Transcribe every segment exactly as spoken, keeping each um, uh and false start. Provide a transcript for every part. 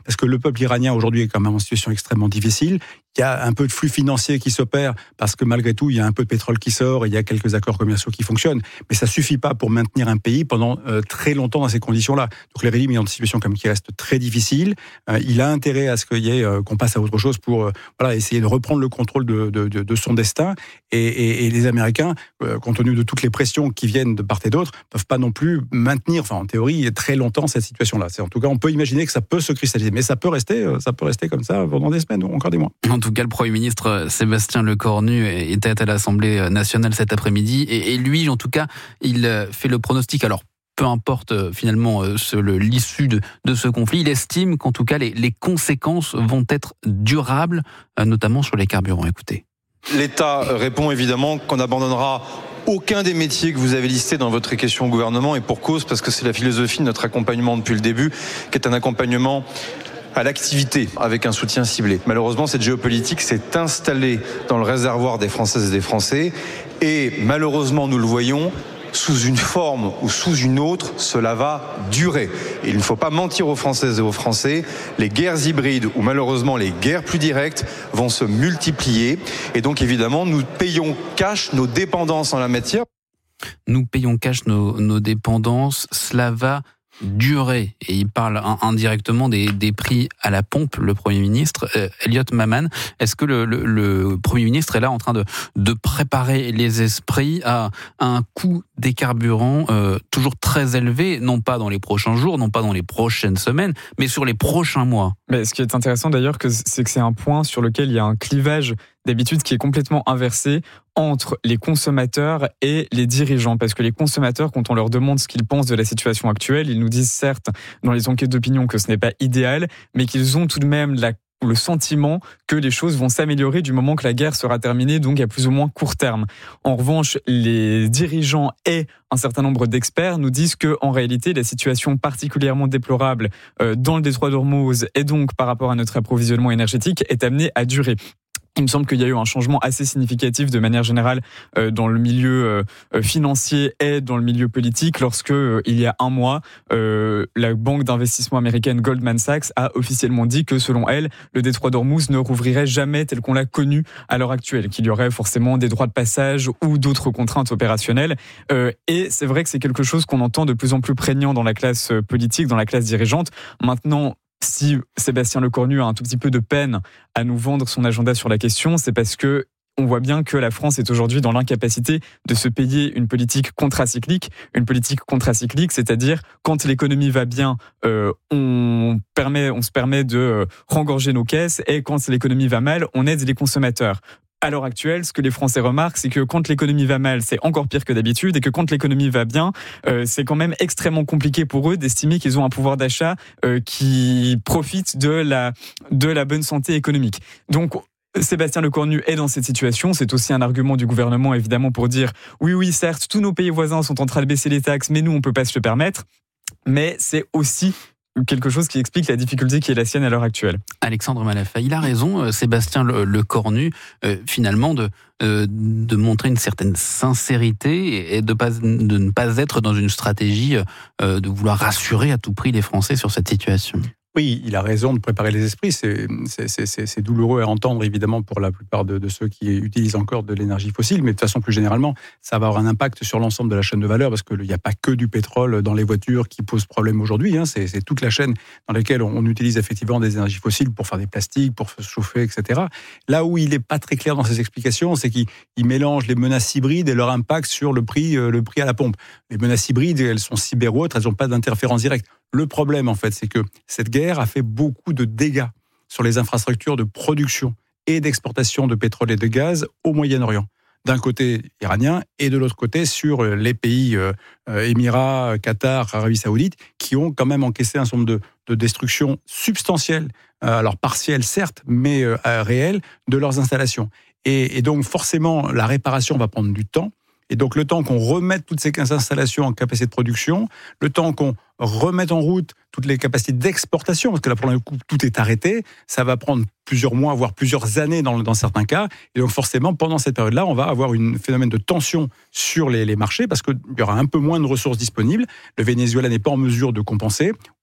parce que le peuple iranien aujourd'hui est quand même en situation extrêmement difficile. Il y a un peu de flux financier qui s'opère, parce que malgré tout, il y a un peu de pétrole qui sort, et il y a quelques accords commerciaux qui fonctionnent, mais ça suffit pas pour maintenir un pays pendant euh, très longtemps dans ces conditions-là. Donc le régime est dans une situation comme qui reste très difficile. Euh, il a intérêt à ce qu'il y ait, euh, qu'on passe à autre chose pour euh, voilà, essayer de reprendre le contrôle de, de, de, de son destin. Et, et, et les Américains, euh, compte tenu de toutes les pressions qui viennent de part et d'autre, peuvent pas non plus maintenir, enfin en théorie, très longtemps cette situation-là. C'est, en tout cas, on peut imaginer que ça peut se cristalliser, mais ça peut rester, ça peut rester comme ça pendant des semaines ou encore des mois. En tout cas, le Premier ministre Sébastien Lecornu était à l'Assemblée nationale cet après-midi, et, et lui, en tout cas, il fait le pronostic. Alors, peu importe finalement ce, le, l'issue de, de ce conflit, il estime qu'en tout cas, les, les conséquences vont être durables, notamment sur les carburants. Écoutez. L'État répond évidemment qu'on abandonnera aucun des métiers que vous avez listés dans votre question au gouvernement, et pour cause, parce que c'est la philosophie de notre accompagnement depuis le début, qui est un accompagnement à l'activité, avec un soutien ciblé. Malheureusement, cette géopolitique s'est installée dans le réservoir des Françaises et des Français, et malheureusement, nous le voyons, sous une forme ou sous une autre, cela va durer. Et il ne faut pas mentir aux Françaises et aux Français, les guerres hybrides ou malheureusement les guerres plus directes vont se multiplier, et donc évidemment, nous payons cash nos dépendances en la matière. Nous payons cash nos, nos dépendances, cela va durer. Et il parle indirectement des, des prix à la pompe, le Premier ministre. Euh, Elliot Maman, est-ce que le, le, le Premier ministre est là en train de, de préparer les esprits à un coût des carburants euh, toujours très élevé, non pas dans les prochains jours, non pas dans les prochaines semaines, mais sur les prochains mois? Mais ce qui est intéressant d'ailleurs, c'est que c'est un point sur lequel il y a un clivage d'habitude qui est complètement inversé entre les consommateurs et les dirigeants. Parce que les consommateurs, quand on leur demande ce qu'ils pensent de la situation actuelle, ils nous disent certes dans les enquêtes d'opinion que ce n'est pas idéal, mais qu'ils ont tout de même la le sentiment que les choses vont s'améliorer du moment que la guerre sera terminée, donc à plus ou moins court terme. En revanche, les dirigeants et un certain nombre d'experts nous disent que, en réalité, la situation particulièrement déplorable dans le détroit d'Ormuz et donc par rapport à notre approvisionnement énergétique est amenée à durer. Il me semble qu'il y a eu un changement assez significatif de manière générale euh, dans le milieu euh, financier et dans le milieu politique lorsque, euh, il y a un mois, euh, la banque d'investissement américaine Goldman Sachs a officiellement dit que, selon elle, le détroit d'Ormuz ne rouvrirait jamais tel qu'on l'a connu à l'heure actuelle, qu'il y aurait forcément des droits de passage ou d'autres contraintes opérationnelles. Euh, et c'est vrai que c'est quelque chose qu'on entend de plus en plus prégnant dans la classe politique, dans la classe dirigeante. Maintenant, si Sébastien Lecornu a un tout petit peu de peine à nous vendre son agenda sur la question, c'est parce que on voit bien que la France est aujourd'hui dans l'incapacité de se payer une politique contracyclique. Une politique contracyclique, c'est-à-dire quand l'économie va bien, euh, on, permet, on se permet de rengorger nos caisses, et quand l'économie va mal, on aide les consommateurs. À l'heure actuelle, ce que les Français remarquent, c'est que quand l'économie va mal, c'est encore pire que d'habitude, et que quand l'économie va bien, euh, c'est quand même extrêmement compliqué pour eux d'estimer qu'ils ont un pouvoir d'achat euh, qui profite de la, de la bonne santé économique. Donc, Sébastien Lecornu est dans cette situation. C'est aussi un argument du gouvernement, évidemment, pour dire oui, oui, certes, tous nos pays voisins sont en train de baisser les taxes, mais nous, on ne peut pas se le permettre. Mais c'est aussi quelque chose qui explique la difficulté qui est la sienne à l'heure actuelle. Alexandre Malafa, il a raison, Sébastien Lecornu, euh, finalement, de, euh, de montrer une certaine sincérité et de, pas, de ne pas être dans une stratégie euh, de vouloir rassurer à tout prix les Français sur cette situation. Oui, il a raison de préparer les esprits. C'est, c'est, c'est, c'est douloureux à entendre, évidemment, pour la plupart de, de ceux qui utilisent encore de l'énergie fossile. Mais de façon plus généralement, ça va avoir un impact sur l'ensemble de la chaîne de valeur, parce qu'il n'y a pas que du pétrole dans les voitures qui pose problème aujourd'hui. Hein. C'est, c'est toute la chaîne dans laquelle on utilise effectivement des énergies fossiles pour faire des plastiques, pour se chauffer, et cetera. Là où il n'est pas très clair dans ses explications, c'est qu'il il mélange les menaces hybrides et leur impact sur le prix, le prix à la pompe. Les menaces hybrides, elles sont cyber ou autres, elles n'ont pas d'interférence directe. Le problème, en fait, c'est que cette guerre a fait beaucoup de dégâts sur les infrastructures de production et d'exportation de pétrole et de gaz au Moyen-Orient. D'un côté iranien et de l'autre côté sur les pays euh, Émirats, Qatar, Arabie Saoudite, qui ont quand même encaissé un certain nombre de, de destructions substantielles, euh, alors partielles certes, mais euh, réelles, de leurs installations. Et, et donc forcément, la réparation va prendre du temps. Et donc, le temps qu'on remette toutes ces installations en capacité de production, le temps qu'on remette en route toutes les capacités d'exportation, parce que là, pour le coup, tout est arrêté, ça va prendre plusieurs mois, voire plusieurs années dans, dans certains cas. Et donc, forcément, pendant cette période-là, on va avoir un phénomène de tension sur les, les marchés, parce qu'il y aura un peu moins de ressources disponibles. Le Venezuela n'est pas en mesure de compenser.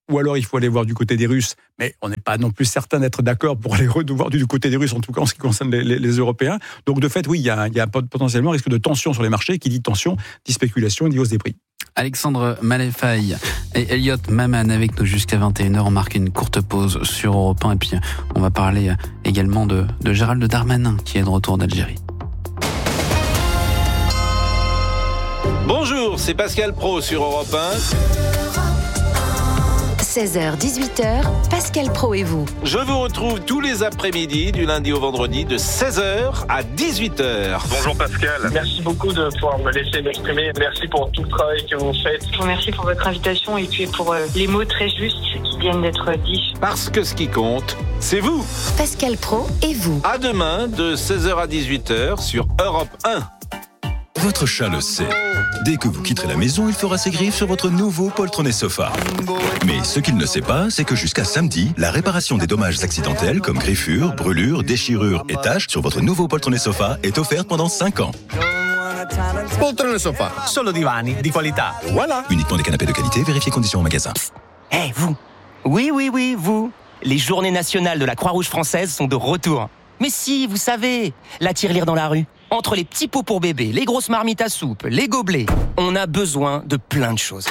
ou alors il faut aller voir du côté des Russes, mais on n'est pas non plus certain d'être d'accord pour aller voir du côté des Russes, en tout cas en ce qui concerne les, les, les Européens. Donc de fait, oui, il y a, il y a potentiellement un risque de tension sur les marchés, qui dit tension, dit spéculation, dit hausse des prix. Alexandre Maléfaille et Elliot Maman avec nous jusqu'à vingt et une heures. On marque une courte pause sur Europe un et puis on va parler également de, de Gérald Darmanin qui est de retour d'Algérie. Bonjour, c'est Pascal Praud sur Europe un. seize heures dix-huit heures, Pascal Praud et vous. Je vous retrouve tous les après-midi du lundi au vendredi de seize heures à dix-huit heures. Bonjour Pascal. Merci beaucoup de pouvoir me laisser m'exprimer. Merci pour tout le travail que vous faites. Je vous remercie pour votre invitation et puis pour euh, les mots très justes qui viennent d'être dits. Parce que ce qui compte, c'est vous. Pascal Praud et vous. À demain de seize heures à dix-huit heures sur Europe un. Votre chat le sait. Dès que vous quitterez la maison, il fera ses griffes sur votre nouveau poltronné sofa. Mais ce qu'il ne sait pas, c'est que jusqu'à samedi, la réparation des dommages accidentels comme griffures, brûlures, déchirures et taches sur votre nouveau poltronné sofa est offerte pendant cinq ans. Poltrone sofa, solo divani di qualità. Voilà. Uniquement des canapés de qualité, vérifiez conditions en magasin. Eh hey, vous. Oui, oui, oui, vous. Les journées nationales de la Croix-Rouge française sont de retour. Mais si, vous savez, la tirelire dans la rue. Entre les petits pots pour bébé, les grosses marmites à soupe, les gobelets, on a besoin de plein de choses.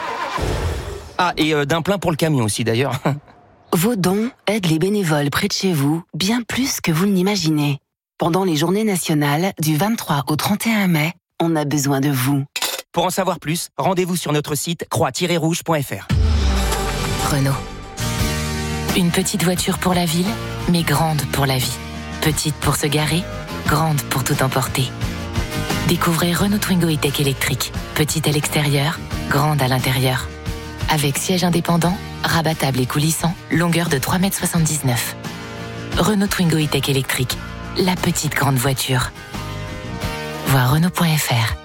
Ah, et euh, d'un plein pour le camion aussi d'ailleurs. Vos dons aident les bénévoles près de chez vous, bien plus que vous ne l'imaginez. Pendant les journées nationales, du vingt-trois au trente et un mai, on a besoin de vous. Pour en savoir plus, rendez-vous sur notre site croix tiret rouge point f r. Renault. Une petite voiture pour la ville, mais grande pour la vie. Petite pour se garer, grande pour tout emporter. Découvrez Renault Twingo E-Tech électrique. Petite à l'extérieur, grande à l'intérieur. Avec siège indépendant, rabattable et coulissant, longueur de trois mètres soixante-dix-neuf. Renault Twingo E-Tech électrique. La petite grande voiture. Voir Renault point f r.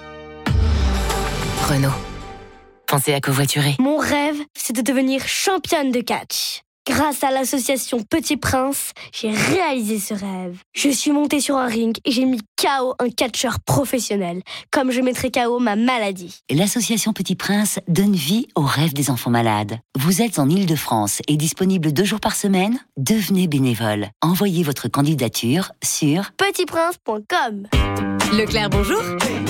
Renault. Pensez à covoiturer. Mon rêve, c'est de devenir championne de catch. Grâce à l'association Petit Prince, j'ai réalisé ce rêve. Je suis montée sur un ring et j'ai mis K O un catcheur professionnel, comme je mettrai K O ma maladie. L'association Petit Prince donne vie aux rêves des enfants malades. Vous êtes en Île-de-France et disponible deux jours par semaine ? Devenez bénévole. Envoyez votre candidature sur petit prince point com. Leclerc, bonjour.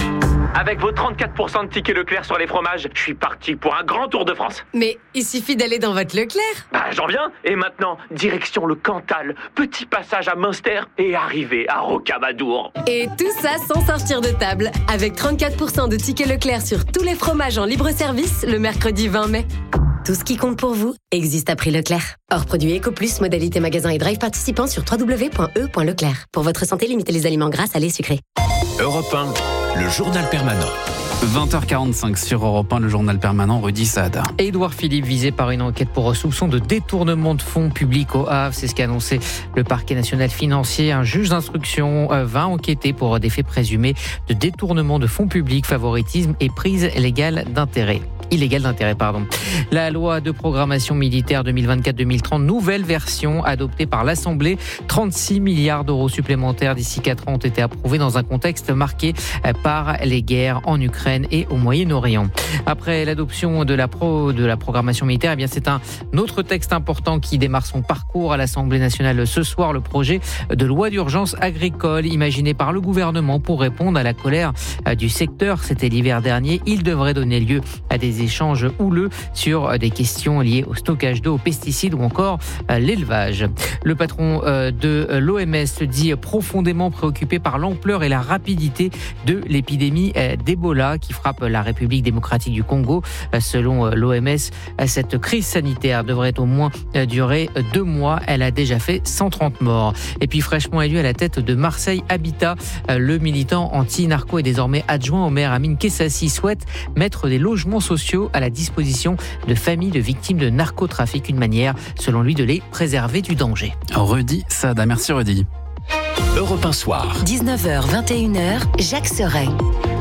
Avec vos trente-quatre pour cent de tickets Leclerc sur les fromages, je suis parti pour un grand tour de France. Mais il suffit d'aller dans votre Leclerc. Bah j'en viens. Et maintenant, direction le Cantal, petit passage à Münster et arrivée à Rocamadour. Et tout ça sans sortir de table, avec trente-quatre pour cent de tickets Leclerc sur tous les fromages en libre-service le mercredi vingt mai. Tout ce qui compte pour vous existe à prix Leclerc. Hors produit EcoPlus, modalité magasin et drive participant sur w w w point e point leclerc. Pour votre santé, limitez les aliments gras, salés, sucrés. Europe un, le journal permanent. vingt heures quarante-cinq sur Europe un, le journal permanent, Rudy Saada. Édouard Philippe visé par une enquête pour soupçon de détournement de fonds publics au Havre. C'est ce qu'a annoncé le parquet national financier. Un juge d'instruction va enquêter pour des faits présumés de détournement de fonds publics, favoritisme et prise légale d'intérêt. Illégale d'intérêt, pardon. La loi de programmation militaire deux mille vingt-quatre deux mille trente, nouvelle version adoptée par l'Assemblée. trente-six milliards d'euros supplémentaires d'ici quatre ans ont été approuvés dans un contexte marqué par les guerres en Ukraine et au Moyen-Orient. Après l'adoption de la, pro, de la programmation militaire, eh bien c'est un autre texte important qui démarre son parcours à l'Assemblée nationale ce soir, le projet de loi d'urgence agricole imaginé par le gouvernement pour répondre à la colère du secteur. C'était l'hiver dernier. Il devrait donner lieu à des échanges houleux sur des questions liées au stockage d'eau, aux pesticides ou encore l'élevage. Le patron de l'O M S se dit profondément préoccupé par l'ampleur et la rapidité de l'épidémie d'Ebola qui frappe la République démocratique du Congo. Selon l'O M S, cette crise sanitaire devrait au moins durer deux mois. Elle a déjà fait cent trente morts. Et puis fraîchement élu à la tête de Marseille Habitat, le militant anti-narco et désormais adjoint au maire Amine Kessassi souhaite mettre des logements sociaux à la disposition de familles de victimes de narcotrafic, une manière, selon lui, de les préserver du danger. Rudy Saada, merci Rudy. Europe un soir. dix-neuf heures vingt et une heures, Jacques Serret.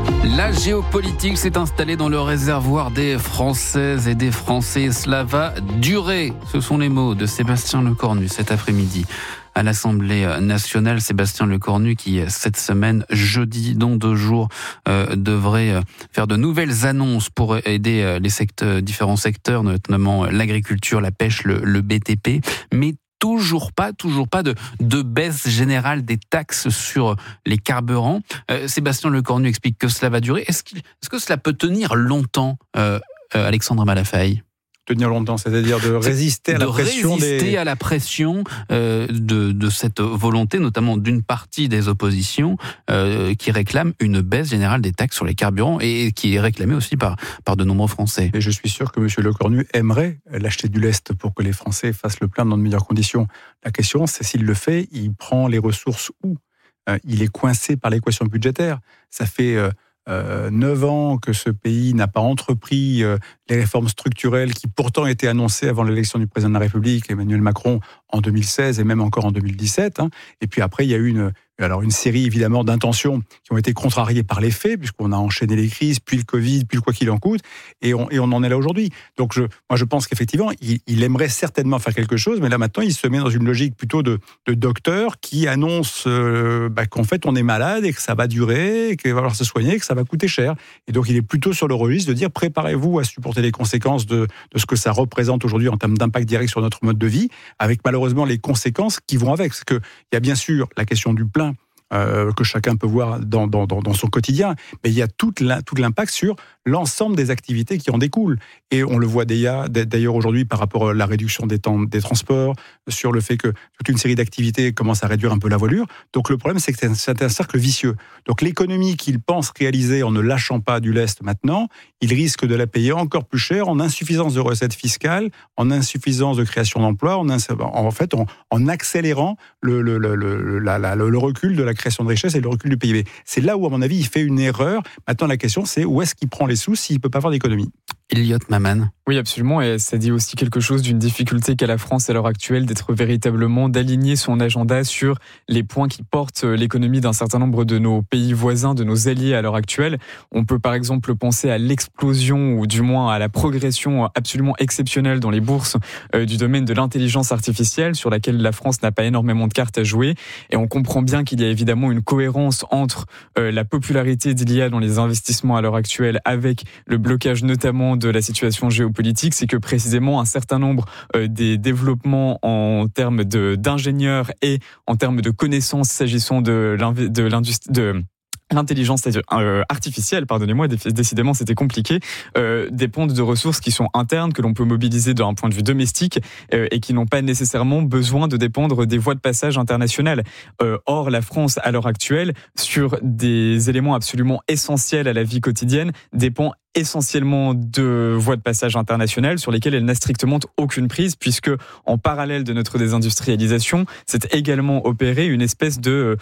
La géopolitique s'est installée dans le réservoir des Françaises et des Français. Cela va durer. Ce sont les mots de Sébastien Lecornu cet après-midi à l'Assemblée nationale. Sébastien Lecornu qui, cette semaine, jeudi, dans deux jours, euh, devrait faire de nouvelles annonces pour aider les secteurs, différents secteurs, notamment l'agriculture, la pêche, le, le B T P. Mais toujours pas, toujours pas de, de baisse générale des taxes sur les carburants. Euh, Sébastien Lecornu explique que cela va durer. Est-ce, qu'il, est-ce que cela peut tenir longtemps, euh, euh, Alexandre Malafaille ? Tenir longtemps, c'est-à-dire de résister à la de pression résister des... à la pression euh, de, de cette volonté, notamment d'une partie des oppositions euh, qui réclament une baisse générale des taxes sur les carburants et qui est réclamée aussi par, par de nombreux Français. Et je suis sûr que M. Lecornu aimerait l'acheter du lest pour que les Français fassent le plein dans de meilleures conditions. La question, c'est s'il le fait, il prend les ressources où ? euh, Il est coincé par l'équation budgétaire. Ça fait... Euh, Euh, neuf ans que ce pays n'a pas entrepris euh, les réformes structurelles qui pourtant étaient annoncées avant l'élection du président de la République, Emmanuel Macron, en deux mille seize et même encore en deux mille dix-sept. Hein. Et puis après, il y a eu une, alors une série évidemment d'intentions qui ont été contrariées par les faits, puisqu'on a enchaîné les crises, puis le Covid, puis le quoi qu'il en coûte, et on, et on en est là aujourd'hui. Donc je, moi je pense qu'effectivement, il, il aimerait certainement faire quelque chose, mais là maintenant, il se met dans une logique plutôt de, de docteur qui annonce euh, bah, qu'en fait on est malade et que ça va durer, qu'il va falloir se soigner, que ça va coûter cher. Et donc il est plutôt sur le registre de dire préparez-vous à supporter les conséquences de, de ce que ça représente aujourd'hui en termes d'impact direct sur notre mode de vie, avec malheureusement les conséquences qui vont avec. Parce qu'il y a bien sûr la question du plein, Euh, que chacun peut voir dans, dans, dans son quotidien, mais il y a tout, la, tout l'impact sur l'ensemble des activités qui en découlent. Et on le voit d'ailleurs aujourd'hui par rapport à la réduction des temps des transports, sur le fait que toute une série d'activités commencent à réduire un peu la voilure. Donc le problème, c'est que c'est un cercle vicieux. Donc l'économie qu'il pense réaliser en ne lâchant pas du lest maintenant, il risque de la payer encore plus cher en insuffisance de recettes fiscales, en insuffisance de création d'emplois, en, en fait en, en accélérant le, le, le, le, la, la, le recul de la création de richesse et le recul du P I B. C'est là où, à mon avis, il fait une erreur. Maintenant, la question, c'est où est-ce qu'il prend les sous s'il ne peut pas faire d'économie ? Elliot Maman. Oui, absolument, et ça dit aussi quelque chose d'une difficulté qu'a la France à l'heure actuelle d'être véritablement, d'aligner son agenda sur les points qui portent l'économie d'un certain nombre de nos pays voisins, de nos alliés à l'heure actuelle. On peut par exemple penser à l'explosion, ou du moins à la progression absolument exceptionnelle dans les bourses euh, du domaine de l'intelligence artificielle, sur laquelle la France n'a pas énormément de cartes à jouer, et on comprend bien qu'il y a évidemment une cohérence entre euh, la popularité d'I A dans les investissements à l'heure actuelle avec le blocage notamment de la situation géopolitique. C'est que précisément un certain nombre euh, des développements en termes de, d'ingénieurs et en termes de connaissances s'agissant de, de l'industrie de l'intelligence artificielle, pardonnez-moi, décidément c'était compliqué, euh, dépendent de ressources qui sont internes, que l'on peut mobiliser d'un point de vue domestique euh, et qui n'ont pas nécessairement besoin de dépendre des voies de passage internationales. Euh, or, la France, à l'heure actuelle, sur des éléments absolument essentiels à la vie quotidienne, dépend essentiellement de voies de passage internationales sur lesquelles elle n'a strictement aucune prise, puisque en parallèle de notre désindustrialisation, c'est également opéré une espèce de,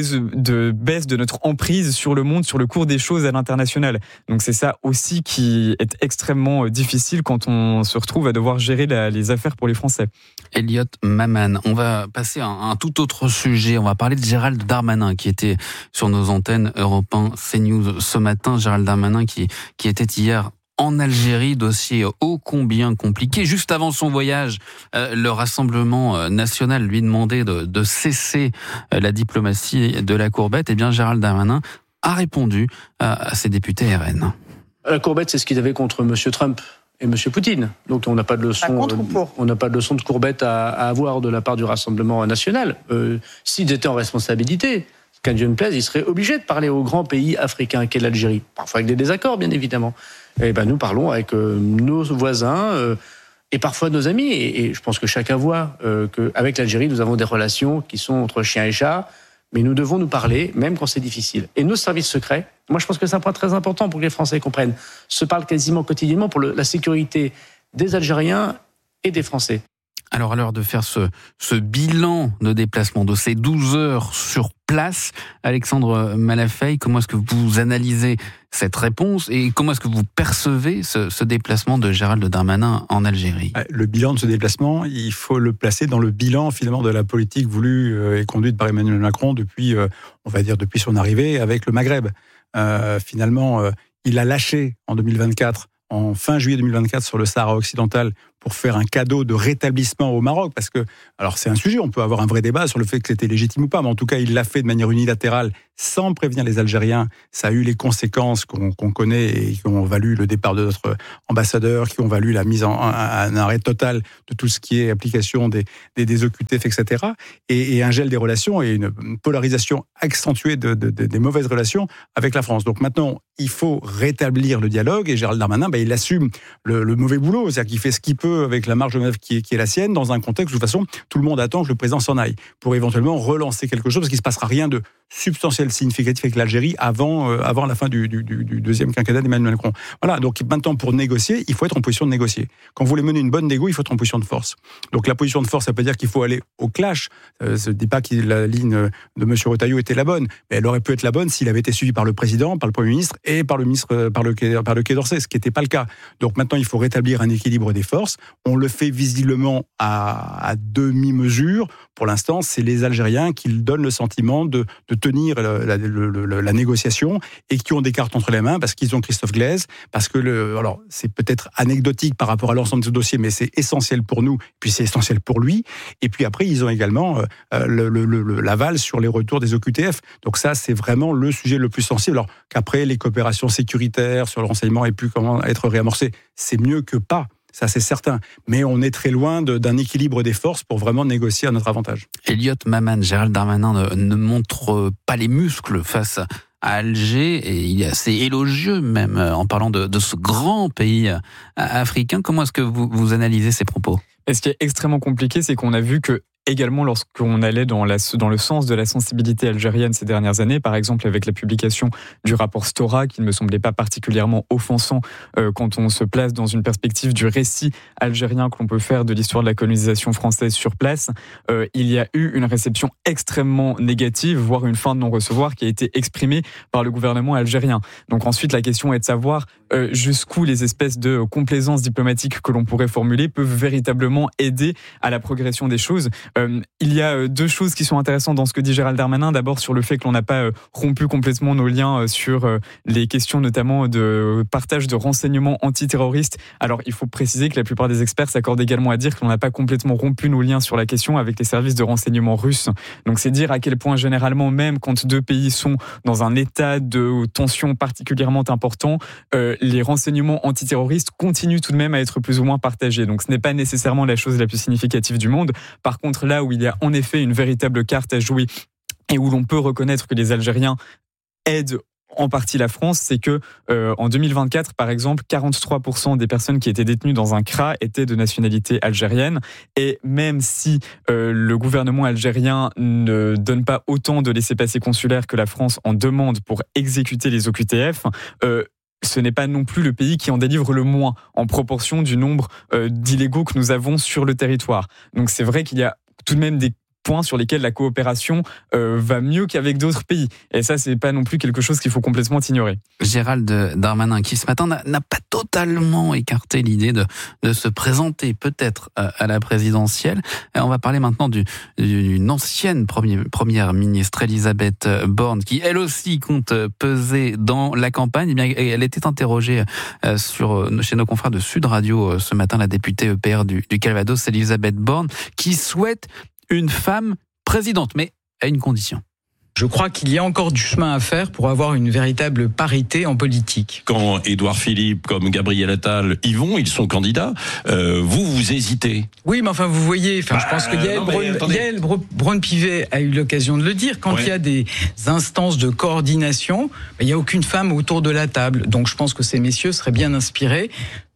de baisse de notre emprise sur le monde, sur le cours des choses à l'international. Donc c'est ça aussi qui est extrêmement difficile quand on se retrouve à devoir gérer la, les affaires pour les Français. Elliot Maman, on va passer à un, un tout autre sujet. On va parler de Gérald Darmanin qui était sur nos antennes Europe un, CNews ce matin. Gérald Darmanin qui, qui était hier en Algérie, dossier ô combien compliqué. Juste avant son voyage, euh, le Rassemblement national lui demandait de, de cesser euh, la diplomatie de la courbette. Eh bien, Gérald Darmanin a répondu à, à ses députés R N. La courbette, c'est ce qu'ils avaient contre M. Trump et M. Poutine. Donc on n'a pas de leçon, euh, on n'a pas de leçon de courbette à, à avoir de la part du Rassemblement national. Euh, s'ils étaient en responsabilité, qu'un Dieu ne plaise, ils seraient obligés de parler au grand pays africain qu'est l'Algérie. Parfois avec des désaccords, bien évidemment. Et ben nous parlons avec euh, nos voisins euh, et parfois nos amis. Et, et je pense que chacun voit euh, qu'avec l'Algérie, nous avons des relations qui sont entre chien et chat. Mais nous devons nous parler, même quand c'est difficile. Et nos services secrets, moi je pense que c'est un point très important pour que les Français comprennent, se parlent quasiment quotidiennement pour le, la sécurité des Algériens et des Français. Alors à l'heure de faire ce, ce bilan de déplacement de ces douze heures sur place, Alexandre Malafeille, comment est-ce que vous analysez cette réponse et comment est-ce que vous percevez ce, ce déplacement de Gérald Darmanin en Algérie ? Le bilan de ce déplacement, il faut le placer dans le bilan finalement de la politique voulue et conduite par Emmanuel Macron depuis, on va dire, depuis son arrivée avec le Maghreb. Euh, finalement, euh, il a lâché en deux mille vingt-quatre, en fin juillet deux mille vingt-quatre, sur le Sahara occidental pour faire un cadeau de rétablissement au Maroc, parce que, alors c'est un sujet, on peut avoir un vrai débat sur le fait que c'était légitime ou pas, mais en tout cas, il l'a fait de manière unilatérale, sans prévenir les Algériens. Ça a eu les conséquences qu'on, qu'on connaît et qui ont valu le départ de notre ambassadeur, qui ont valu la mise en un arrêt total de tout ce qui est application des, des, des O Q T F, et cetera. Et, et un gel des relations et une polarisation accentuée de, de, de, des mauvaises relations avec la France. Donc maintenant, il faut rétablir le dialogue, et Gérald Darmanin, ben, il assume le, le mauvais boulot, c'est-à-dire qu'il fait ce qu'il peut avec la marge de manœuvre qui est, qui est la sienne, dans un contexte où de toute façon, tout le monde attend que le président s'en aille, pour éventuellement relancer quelque chose, parce qu'il ne se passera rien de substantiel, significatif avec l'Algérie avant, euh, avant la fin du, du, du, du deuxième quinquennat d'Emmanuel Macron. Voilà, donc maintenant, pour négocier, il faut être en position de négocier. Quand vous voulez mener une bonne négo, il faut être en position de force. Donc la position de force, ça veut dire qu'il faut aller au clash. Euh, je ne dis pas que la ligne de M. Retailleau était la bonne, mais elle aurait pu être la bonne s'il avait été suivi par le président, par le Premier ministre et par le ministre, par le, par le Quai d'Orsay, ce qui n'était pas le cas. Donc maintenant, il faut rétablir un équilibre des forces. On le fait visiblement à, à demi-mesure. Pour l'instant, c'est les Algériens qui donnent le sentiment de, de tenir la, la, la, la négociation et qui ont des cartes entre les mains parce qu'ils ont Christophe Glaise, parce que le, alors c'est peut-être anecdotique par rapport à l'ensemble de ce dossier, mais c'est essentiel pour nous, puis c'est essentiel pour lui. Et puis après, ils ont également euh, le, le, le, l'aval sur les retours des O Q T F. Donc ça, c'est vraiment le sujet le plus sensible. Alors qu'après, les coopérations sécuritaires sur le renseignement aient pu comment être réamorcées, c'est mieux que pas. Ça, c'est certain. Mais on est très loin de, d'un équilibre des forces pour vraiment négocier à notre avantage. Elliot Maman, Gérald Darmanin ne, ne montre pas les muscles face à Alger, et il est assez élogieux même en parlant de, de ce grand pays africain. Comment est-ce que vous, vous analysez ces propos ? Et ce qui est extrêmement compliqué, c'est qu'on a vu que également lorsqu'on allait dans, la, dans le sens de la sensibilité algérienne ces dernières années, par exemple avec la publication du rapport Stora, qui ne me semblait pas particulièrement offensant euh, quand on se place dans une perspective du récit algérien que l'on peut faire de l'histoire de la colonisation française sur place, euh, il y a eu une réception extrêmement négative, voire une fin de non-recevoir qui a été exprimée par le gouvernement algérien. Donc ensuite, la question est de savoir euh, jusqu'où les espèces de complaisances diplomatiques que l'on pourrait formuler peuvent véritablement aider à la progression des choses. Euh, il y a deux choses qui sont intéressantes dans ce que dit Gérald Darmanin. D'abord sur le fait que l'on n'a pas euh, rompu complètement nos liens euh, sur euh, les questions notamment de partage de renseignements antiterroristes. Alors il faut préciser que la plupart des experts s'accordent également à dire que l'on n'a pas complètement rompu nos liens sur la question avec les services de renseignement russes. Donc c'est dire à quel point généralement, même quand deux pays sont dans un état de tension particulièrement important, euh, les renseignements antiterroristes continuent tout de même à être plus ou moins partagés. Donc ce n'est pas nécessairement la chose la plus significative du monde. Par contre, là où il y a en effet une véritable carte à jouer et où l'on peut reconnaître que les Algériens aident en partie la France, c'est que euh, en deux mille vingt-quatre, par exemple, quarante-trois pour cent des personnes qui étaient détenues dans un C R A étaient de nationalité algérienne. Et même si euh, le gouvernement algérien ne donne pas autant de laissez-passer consulaires que la France en demande pour exécuter les O Q T F, euh, ce n'est pas non plus le pays qui en délivre le moins en proportion du nombre euh, d'illégaux que nous avons sur le territoire. Donc c'est vrai qu'il y a tout de même des points sur lesquels la coopération euh, va mieux qu'avec d'autres pays. Et ça, c'est pas non plus quelque chose qu'il faut complètement ignorer. Gérald Darmanin, qui ce matin n'a, n'a pas totalement écarté l'idée de, de se présenter peut-être à, à la présidentielle. Et on va parler maintenant du, d'une ancienne premier, première ministre, Elisabeth Borne, qui elle aussi compte peser dans la campagne. Eh bien, elle était interrogée sur, chez nos confrères de Sud Radio ce matin, la députée E P R du, du Calvados, Elisabeth Borne, qui souhaite une femme présidente, mais à une condition. Je crois qu'il y a encore du chemin à faire pour avoir une véritable parité en politique. Quand Édouard Philippe, comme Gabriel Attal y vont, ils sont candidats, euh, vous, vous hésitez. Oui, mais enfin, vous voyez, enfin, bah, je pense que Yael, Braun, Yael Braun-Pivet a eu l'occasion de le dire, quand ouais. il y a des instances de coordination, il n'y a aucune femme autour de la table. Donc je pense que ces messieurs seraient bien inspirés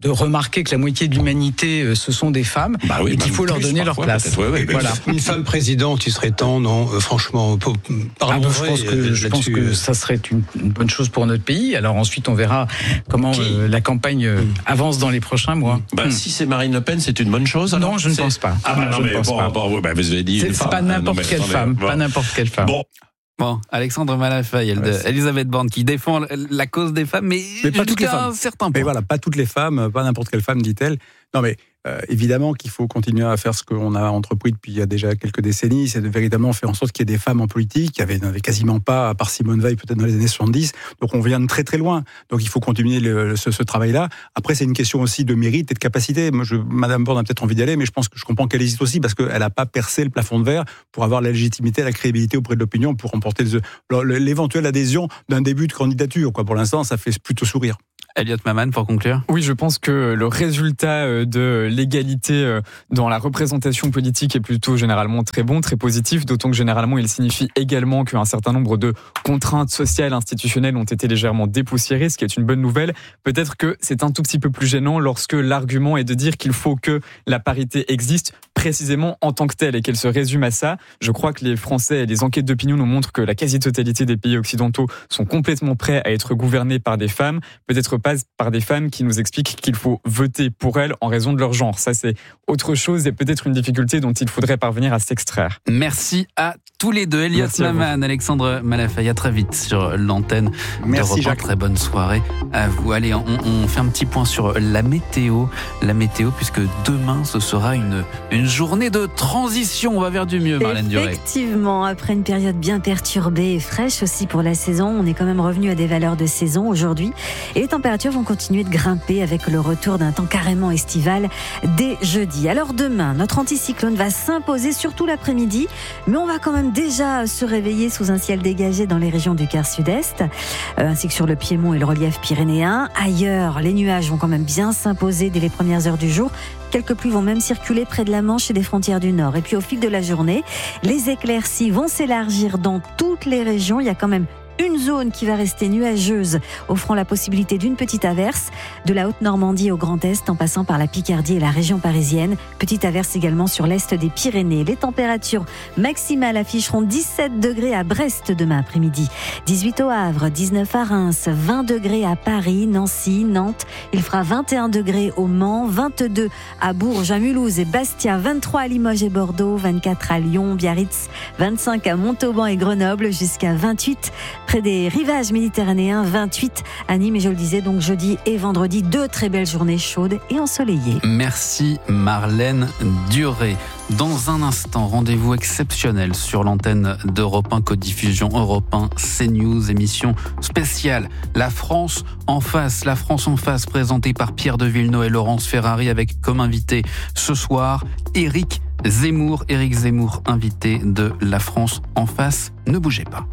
de remarquer que la moitié de l'humanité, ce sont des femmes, bah oui, et qu'il faut leur donner leur place. Ouais, ouais, voilà. Une femme présidente, il serait temps, non euh, Franchement, parlons ah, vrai. Je pense que, je pense que ça serait une, une bonne chose pour notre pays. Alors ensuite, on verra comment euh, la campagne euh, avance dans les prochains mois. Bah, hmm. Si c'est Marine Le Pen, c'est une bonne chose alors? Non, je ne c'est... pense pas. Ah bah non, je mais ne pense bon, pas. bon, bah, vous avez dit c'est, une c'est femme. pas n'importe non, mais, quelle non, mais, femme, bon. pas n'importe quelle femme. Bon. Bon, Alexandre Malafaye, ouais, Elisabeth Borne qui défend la cause des femmes, mais, mais pas toutes les femmes. Un certain point. Mais voilà, pas toutes les femmes, pas n'importe quelle femme, dit-elle. Non mais euh, évidemment qu'il faut continuer à faire ce qu'on a entrepris depuis il y a déjà quelques décennies, c'est de véritablement faire en sorte qu'il y ait des femmes en politique. Il y avait, il n'y en avait quasiment pas, à part Simone Veil, peut-être dans les années soixante-dix. Donc on vient de très très loin. Donc il faut continuer le, ce, ce travail-là. Après, c'est une question aussi de mérite et de capacité. Moi, je, Madame Borne a peut-être envie d'y aller, mais je pense que je comprends qu'elle hésite aussi parce qu'elle n'a pas percé le plafond de verre pour avoir la légitimité, la crédibilité auprès de l'opinion pour remporter le, l'éventuelle adhésion d'un début de candidature. Quoi. Pour l'instant, ça fait plutôt sourire. Elliot Maman, pour conclure. Oui, je pense que le résultat de l'égalité dans la représentation politique est plutôt généralement très bon, très positif, d'autant que généralement il signifie également qu'un certain nombre de contraintes sociales, institutionnelles ont été légèrement dépoussiérées, ce qui est une bonne nouvelle. Peut-être que c'est un tout petit peu plus gênant lorsque l'argument est de dire qu'il faut que la parité existe précisément en tant que telle et qu'elle se résume à ça. Je crois que les Français et les enquêtes d'opinion nous montrent que la quasi-totalité des pays occidentaux sont complètement prêts à être gouvernés par des femmes, peut-être pas par des femmes qui nous expliquent qu'il faut voter pour elles en raison de leur genre. Ça, c'est autre chose et peut-être une difficulté dont il faudrait parvenir à s'extraire. Merci à tous les deux. Elliot Maman, Alexandre Malafaye, à très vite sur l'antenne Merci, de Europe un. Très bonne soirée à vous. Allez, on, on fait un petit point sur la météo. La météo, puisque demain, ce sera une, une journée de transition. On va vers du mieux, Marlène Duré. Effectivement, après une période bien perturbée et fraîche aussi pour la saison, on est quand même revenu à des valeurs de saison aujourd'hui. Et les températures vont continuer de grimper avec le retour d'un temps carrément estival dès jeudi. Alors demain, notre anticyclone va s'imposer surtout l'après-midi, mais on va quand même déjà se réveiller sous un ciel dégagé dans les régions du quart sud-est, euh, ainsi que sur le Piémont et le relief pyrénéen. Ailleurs, les nuages vont quand même bien s'imposer dès les premières heures du jour. Quelques pluies vont même circuler près de la Manche et des frontières du Nord. Et puis au fil de la journée, les éclaircies vont s'élargir dans toutes les régions. Il y a quand même une zone qui va rester nuageuse, offrant la possibilité d'une petite averse, de la Haute-Normandie au Grand Est, en passant par la Picardie et la région parisienne. Petite averse également sur l'Est des Pyrénées. Les températures maximales afficheront dix-sept degrés à Brest demain après-midi, dix-huit au Havre, dix-neuf à Reims, vingt degrés à Paris, Nancy, Nantes. Il fera vingt et un degrés au Mans, vingt-deux à Bourges, à Mulhouse et Bastia, vingt-trois à Limoges et Bordeaux, vingt-quatre à Lyon, Biarritz, vingt-cinq à Montauban et Grenoble, jusqu'à vingt-huit près des rivages méditerranéens, vingt-huit à Nîmes. Et je le disais, donc jeudi et vendredi, deux très belles journées chaudes et ensoleillées. Merci Marlène Duré. Dans un instant, rendez-vous exceptionnel sur l'antenne d'Europe un, Codiffusion Europe un, CNews, émission spéciale. La France en face, la France en face, présentée par Pierre de Villeneuve et Laurence Ferrari, avec comme invité ce soir Éric Zemmour. Éric Zemmour, invité de La France en face. Ne bougez pas.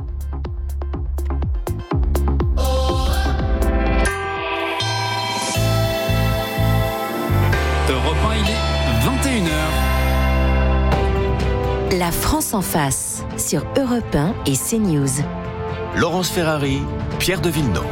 Europe un, il est vingt et une heures. La France en face, sur Europe un et CNews. Laurence Ferrari, Pierre de Villeneuve.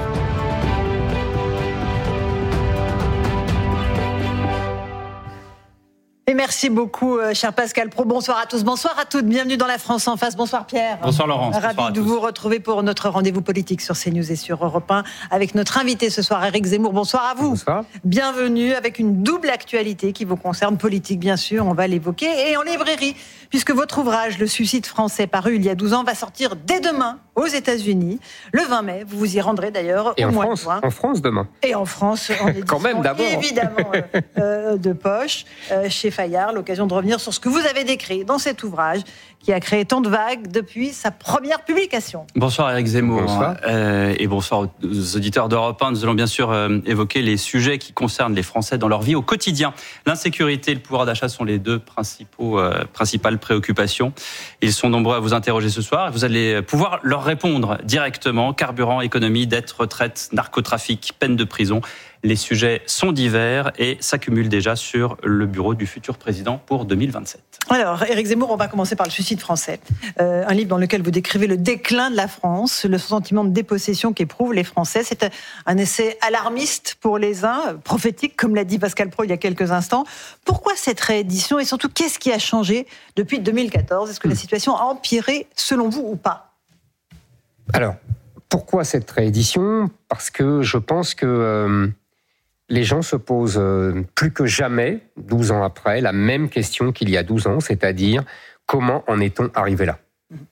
Et merci beaucoup, euh, cher Pascal Praud. Bonsoir à tous, bonsoir à toutes. Bienvenue dans La France en face. Bonsoir Pierre. Bonsoir Laurence. Ravi bonsoir de vous retrouver pour notre rendez-vous politique sur CNews et sur Europe un avec notre invité ce soir, Éric Zemmour. Bonsoir à vous. Bonsoir. Bienvenue avec une double actualité qui vous concerne, politique bien sûr, on va l'évoquer, et en librairie, puisque votre ouvrage, Le Suicide français, paru il y a douze ans, va sortir dès demain aux États-Unis, le vingt mai. Vous vous y rendrez d'ailleurs et au en mois France, de juin. En France demain. Et en France, en édition, quand même d'abord. Évidemment, euh, euh, de poche, euh, chez Fayard. L'occasion de revenir sur ce que vous avez décrit dans cet ouvrage qui a créé tant de vagues depuis sa première publication. Bonsoir Éric Zemmour. Bonsoir. Euh, et bonsoir aux auditeurs d'Europe un. Nous allons bien sûr euh, évoquer les sujets qui concernent les Français dans leur vie au quotidien. L'insécurité et le pouvoir d'achat sont les deux principaux, euh, principales préoccupations. Ils sont nombreux à vous interroger ce soir et vous allez pouvoir leur répondre directement. Carburant, économie, dette, retraite, narcotrafic, peine de prison. Les sujets sont divers et s'accumulent déjà sur le bureau du futur président pour deux mille vingt-sept. Alors, Éric Zemmour, on va commencer par le suicide français. Euh, un livre dans lequel vous décrivez le déclin de la France, le sentiment de dépossession qu'éprouvent les Français. C'est un essai alarmiste pour les uns, prophétique, comme l'a dit Pascal Praud il y a quelques instants. Pourquoi cette réédition et surtout, qu'est-ce qui a changé depuis deux mille quatorze ? Est-ce que la situation a empiré selon vous ou pas ? Alors, pourquoi cette réédition ? Parce que je pense que euh, les gens se posent euh, plus que jamais, douze ans après, la même question qu'il y a douze ans, c'est-à-dire comment en est-on arrivé là ?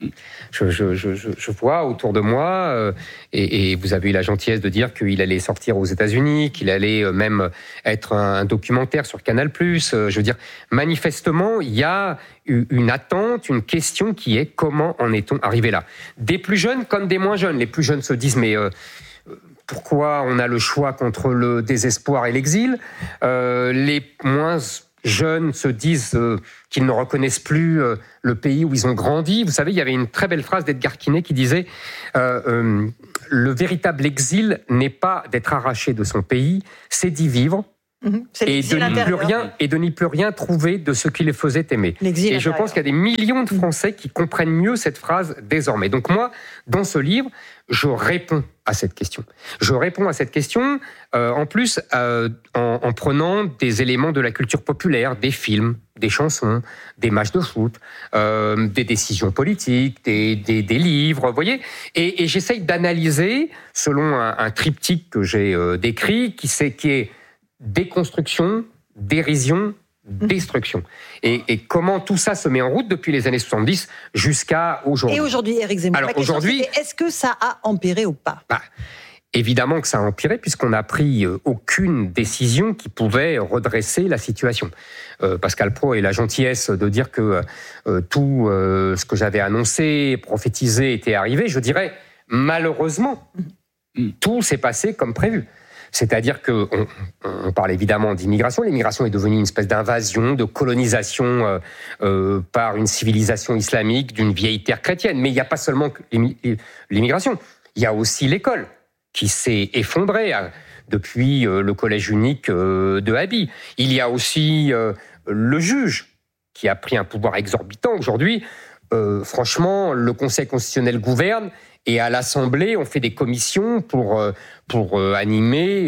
Je, je, je, je vois autour de moi, euh, et, et vous avez eu la gentillesse de dire qu'il allait sortir aux États-Unis, qu'il allait euh, même être un, un documentaire sur Canal plus. Euh, je veux dire, manifestement, il y a une attente, une question qui est comment en est-on arrivé là ? Des plus jeunes comme des moins jeunes. Les plus jeunes se disent mais euh, pourquoi on a le choix contre le désespoir et l'exil ? euh, Les moins jeunes se disent euh, qu'ils ne reconnaissent plus euh, le pays où ils ont grandi. Vous savez, il y avait une très belle phrase d'Edgar Quinet qui disait euh, euh, « Le véritable exil n'est pas d'être arraché de son pays, c'est d'y vivre. Mmh, et, de n'y plus rien, et de n'y plus rien trouver de ce qui les faisait aimer. » L'exil et je intérieur. pense qu'il y a des millions de Français qui comprennent mieux cette phrase désormais. Donc moi, dans ce livre, je réponds à cette question. Je réponds à cette question, euh, en plus, euh, en, en prenant des éléments de la culture populaire, des films, des chansons, des matchs de foot, euh, des décisions politiques, des, des, des livres, vous voyez. Et, et j'essaye d'analyser, selon un, un triptyque que j'ai euh, décrit, qui, c'est, qui est déconstruction, dérision, destruction. Et, et comment tout ça se met en route depuis les années soixante-dix jusqu'à aujourd'hui. Et aujourd'hui, Éric Zemmour, Alors, aujourd'hui, est-ce que ça a empiré ou pas ? bah, Évidemment que ça a empiré, puisqu'on n'a pris aucune décision qui pouvait redresser la situation. Euh, Pascal Praud a eu la gentillesse de dire que euh, tout euh, ce que j'avais annoncé, prophétisé, était arrivé. Je dirais, malheureusement, tout s'est passé comme prévu. C'est-à-dire qu'on on parle évidemment d'immigration. L'immigration est devenue une espèce d'invasion, de colonisation euh, euh, par une civilisation islamique d'une vieille terre chrétienne. Mais il n'y a pas seulement l'immigration. Il y a aussi l'école qui s'est effondrée euh, depuis euh, le collège unique euh, de Haby. Il y a aussi euh, le juge qui a pris un pouvoir exorbitant. Aujourd'hui, euh, franchement, le Conseil constitutionnel gouverne. Et à l'Assemblée, on fait des commissions pour, pour animer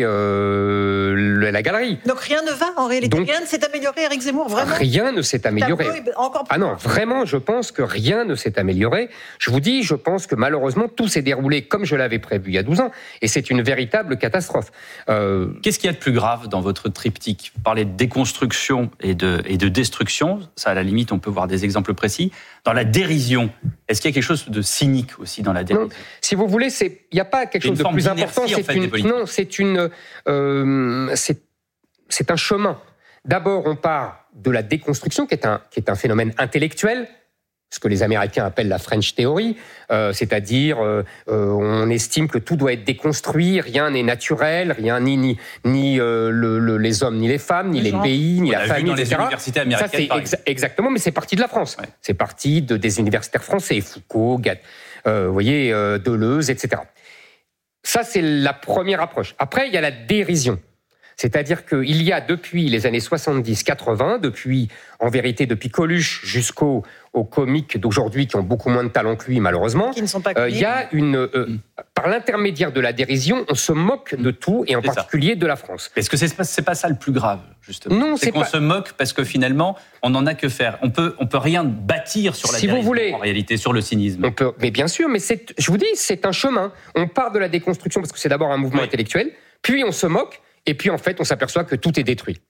euh, la galerie. Donc rien ne va en réalité. Donc, rien ne s'est amélioré, Éric Zemmour, vraiment ? Rien ne s'est amélioré. Encore plus ah non, vraiment, je pense que rien ne s'est amélioré. Je vous dis, je pense que malheureusement, tout s'est déroulé comme je l'avais prévu il y a douze ans. Et c'est une véritable catastrophe. Euh... Qu'est-ce qu'il y a de plus grave dans votre triptyque ? Vous parlez de déconstruction et de, et de destruction. Ça, à la limite, on peut voir des exemples précis. Dans la dérision, est-ce qu'il y a quelque chose de cynique aussi dans la dérision ? Non, si vous voulez, il n'y a pas quelque chose de plus important. C'est en fait, une, non, c'est, une, euh, c'est, c'est un chemin. D'abord, on part de la déconstruction, qui est un, qui est un phénomène intellectuel, ce que les Américains appellent la French Theory, euh, c'est-à-dire euh, euh, on estime que tout doit être déconstruit, rien n'est naturel, rien ni ni ni euh, le, le, les hommes, ni les femmes, ni les, les pays, ni on la famille, dans et cetera. Les universités américaines, ça, c'est exa- exactement, mais c'est parti de la France. Ouais. C'est parti de, des universitaires français, Foucault, Gat, euh, vous voyez, euh, Deleuze, et cetera. Ça, c'est la première approche. Après, il y a la dérision. C'est-à-dire qu'il y a depuis les années soixante-dix quatre-vingts, depuis, en vérité, depuis Coluche jusqu'aux aux comiques d'aujourd'hui qui ont beaucoup moins de talent que lui, malheureusement, qui ne sont pas euh, il y a une, euh, mmh. par l'intermédiaire de la dérision, on se moque de tout, et en c'est particulier ça. de la France. Est-ce que c'est pas, c'est pas ça le plus grave, justement ? Non, c'est, c'est qu'on pas... se moque parce que finalement, on n'en a que faire. On peut, on peut rien bâtir sur la si dérision, vous voulez, en réalité, sur le cynisme. On peut, mais bien sûr, mais c'est, je vous dis, c'est un chemin. On part de la déconstruction parce que c'est d'abord un mouvement oui. intellectuel, puis on se moque, et puis en fait, on s'aperçoit que tout est détruit.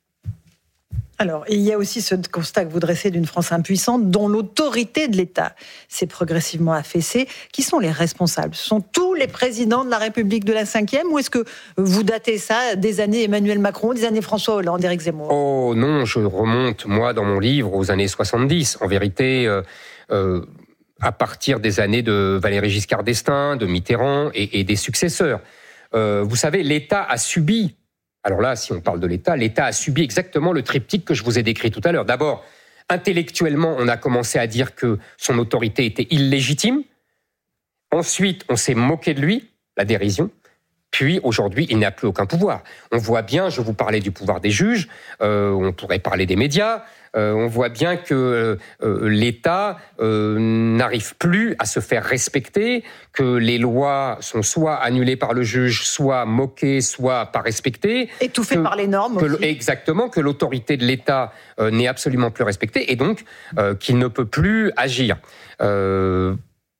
Alors, il y a aussi ce constat que vous dressez d'une France impuissante dont l'autorité de l'État s'est progressivement affaissée. Qui sont les responsables ? Ce sont tous les présidents de la République de la cinquième, ou est-ce que vous datez ça des années Emmanuel Macron, des années François Hollande, Éric Zemmour ? Oh non, je remonte, moi, dans mon livre, aux années soixante-dix. En vérité, euh, euh, à partir des années de Valéry Giscard d'Estaing, de Mitterrand et, et des successeurs. Euh, vous savez, l'État a subi... Alors là, si on parle de l'État, l'État a subi exactement le triptyque que je vous ai décrit tout à l'heure. D'abord, intellectuellement, on a commencé à dire que son autorité était illégitime. Ensuite, on s'est moqué de lui, la dérision. Puis aujourd'hui, il n'a plus aucun pouvoir. On voit bien, je vous parlais du pouvoir des juges, euh, on pourrait parler des médias, euh, on voit bien que euh, l'État euh, n'arrive plus à se faire respecter, que les lois sont soit annulées par le juge, soit moquées, soit pas respectées. Étouffées par les normes que, aussi. Exactement, que l'autorité de l'État euh, n'est absolument plus respectée et donc euh, qu'il ne peut plus agir. Euh,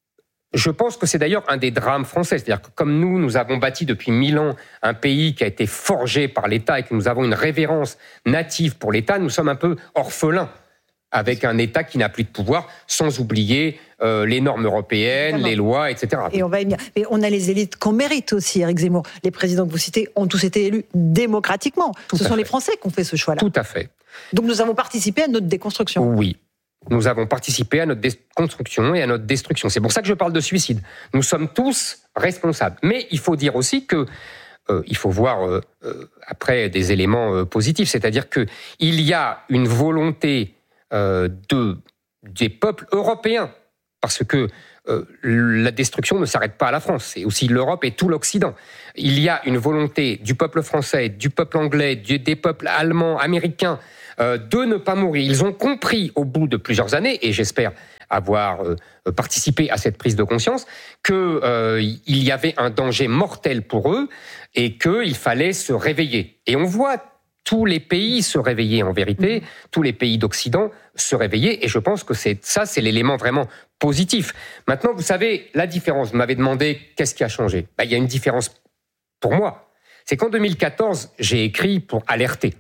Je pense que c'est d'ailleurs un des drames français. C'est-à-dire que comme nous, nous avons bâti depuis mille ans un pays qui a été forgé par l'État et que nous avons une révérence native pour l'État, nous sommes un peu orphelins avec un État qui n'a plus de pouvoir, sans oublier euh, les normes européennes, Évidemment. les lois, et cetera. Et on va y venir. Mais on a les élites qu'on mérite aussi, Éric Zemmour. Les présidents que vous citez ont tous été élus démocratiquement. Tout ce sont fait. les Français qui ont fait ce choix-là. Tout à fait. Donc nous avons participé à notre déconstruction. Oui. Nous avons participé à notre déconstruction et à notre destruction. C'est pour ça que je parle de suicide. Nous sommes tous responsables. Mais il faut dire aussi que euh, il faut voir euh, euh, après des éléments euh, positifs, c'est-à-dire que il y a une volonté euh, de des peuples européens, parce que euh, la destruction ne s'arrête pas à la France, c'est aussi l'Europe et tout l'Occident. Il y a une volonté du peuple français, du peuple anglais, du, des peuples allemands, américains, de ne pas mourir. Ils ont compris au bout de plusieurs années, et j'espère avoir euh, participé à cette prise de conscience, qu'il euh, y avait un danger mortel pour eux et qu'il fallait se réveiller. Et on voit tous les pays se réveiller en vérité, tous les pays d'Occident se réveiller, et je pense que c'est ça, c'est l'élément vraiment positif. Maintenant, vous savez, la différence, vous m'avez demandé qu'est-ce qui a changé. Ben, il y a une différence pour moi. C'est qu'en deux mille quatorze, j'ai écrit pour alerter.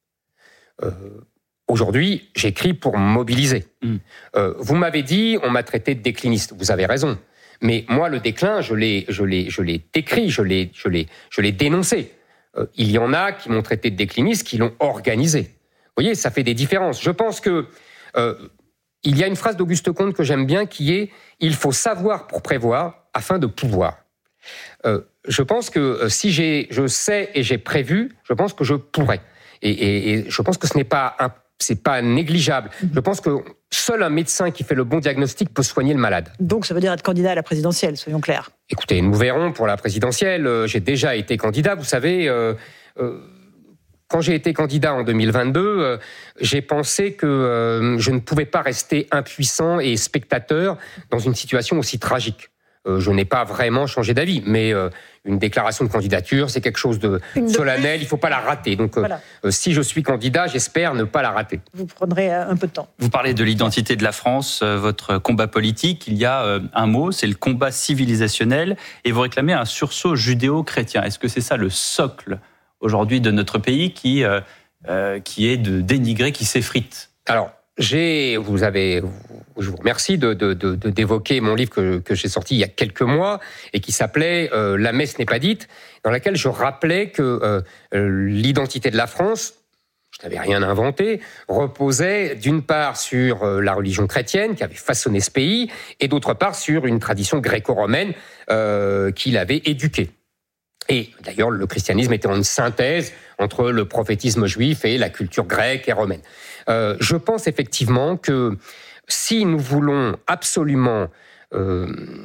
Euh, aujourd'hui, j'écris pour mobiliser. Mmh. Euh, vous m'avez dit, on m'a traité de décliniste. Vous avez raison. Mais moi, le déclin, je l'ai, je l'ai, je l'ai décrit, je l'ai, je l'ai, je l'ai dénoncé. Euh, il y en a qui m'ont traité de décliniste, qui l'ont organisé. Vous voyez, ça fait des différences. Je pense que euh, il y a une phrase d'Auguste Comte que j'aime bien, qui est « Il faut savoir pour prévoir afin de pouvoir ». Euh, je pense que euh, si j'ai, je sais et j'ai prévu, je pense que je pourrais. Et, et, et je pense que ce n'est pas, un, c'est pas négligeable. Je pense que seul un médecin qui fait le bon diagnostic peut soigner le malade. Donc ça veut dire être candidat à la présidentielle, soyons clairs. Écoutez, nous verrons pour la présidentielle. Euh, j'ai déjà été candidat, vous savez. Euh, euh, quand j'ai été candidat en deux mille vingt-deux, euh, j'ai pensé que euh, je ne pouvais pas rester impuissant et spectateur dans une situation aussi tragique. Euh, je n'ai pas vraiment changé d'avis, mais euh, une déclaration de candidature, c'est quelque chose de une solennel, de il ne faut pas la rater. Donc, euh, voilà. euh, si je suis candidat, j'espère ne pas la rater. Vous prendrez un peu de temps. Vous parlez de l'identité de la France, euh, votre combat politique. Il y a euh, un mot, c'est le combat civilisationnel, et vous réclamez un sursaut judéo-chrétien. Est-ce que c'est ça le socle aujourd'hui de notre pays qui, euh, euh, qui est de dénigrer, qui s'effrite ? Alors, J'ai, vous avez, je vous remercie de, de, de, de d'évoquer mon livre que, que j'ai sorti il y a quelques mois et qui s'appelait euh, La messe n'est pas dite, dans laquelle je rappelais que euh, l'identité de la France, je n'avais rien inventé, reposait d'une part sur euh, la religion chrétienne qui avait façonné ce pays et d'autre part sur une tradition gréco-romaine euh, qui l'avait éduquée. Et d'ailleurs, le christianisme était une synthèse entre le prophétisme juif et la culture grecque et romaine. Euh, je pense effectivement que si nous voulons absolument euh,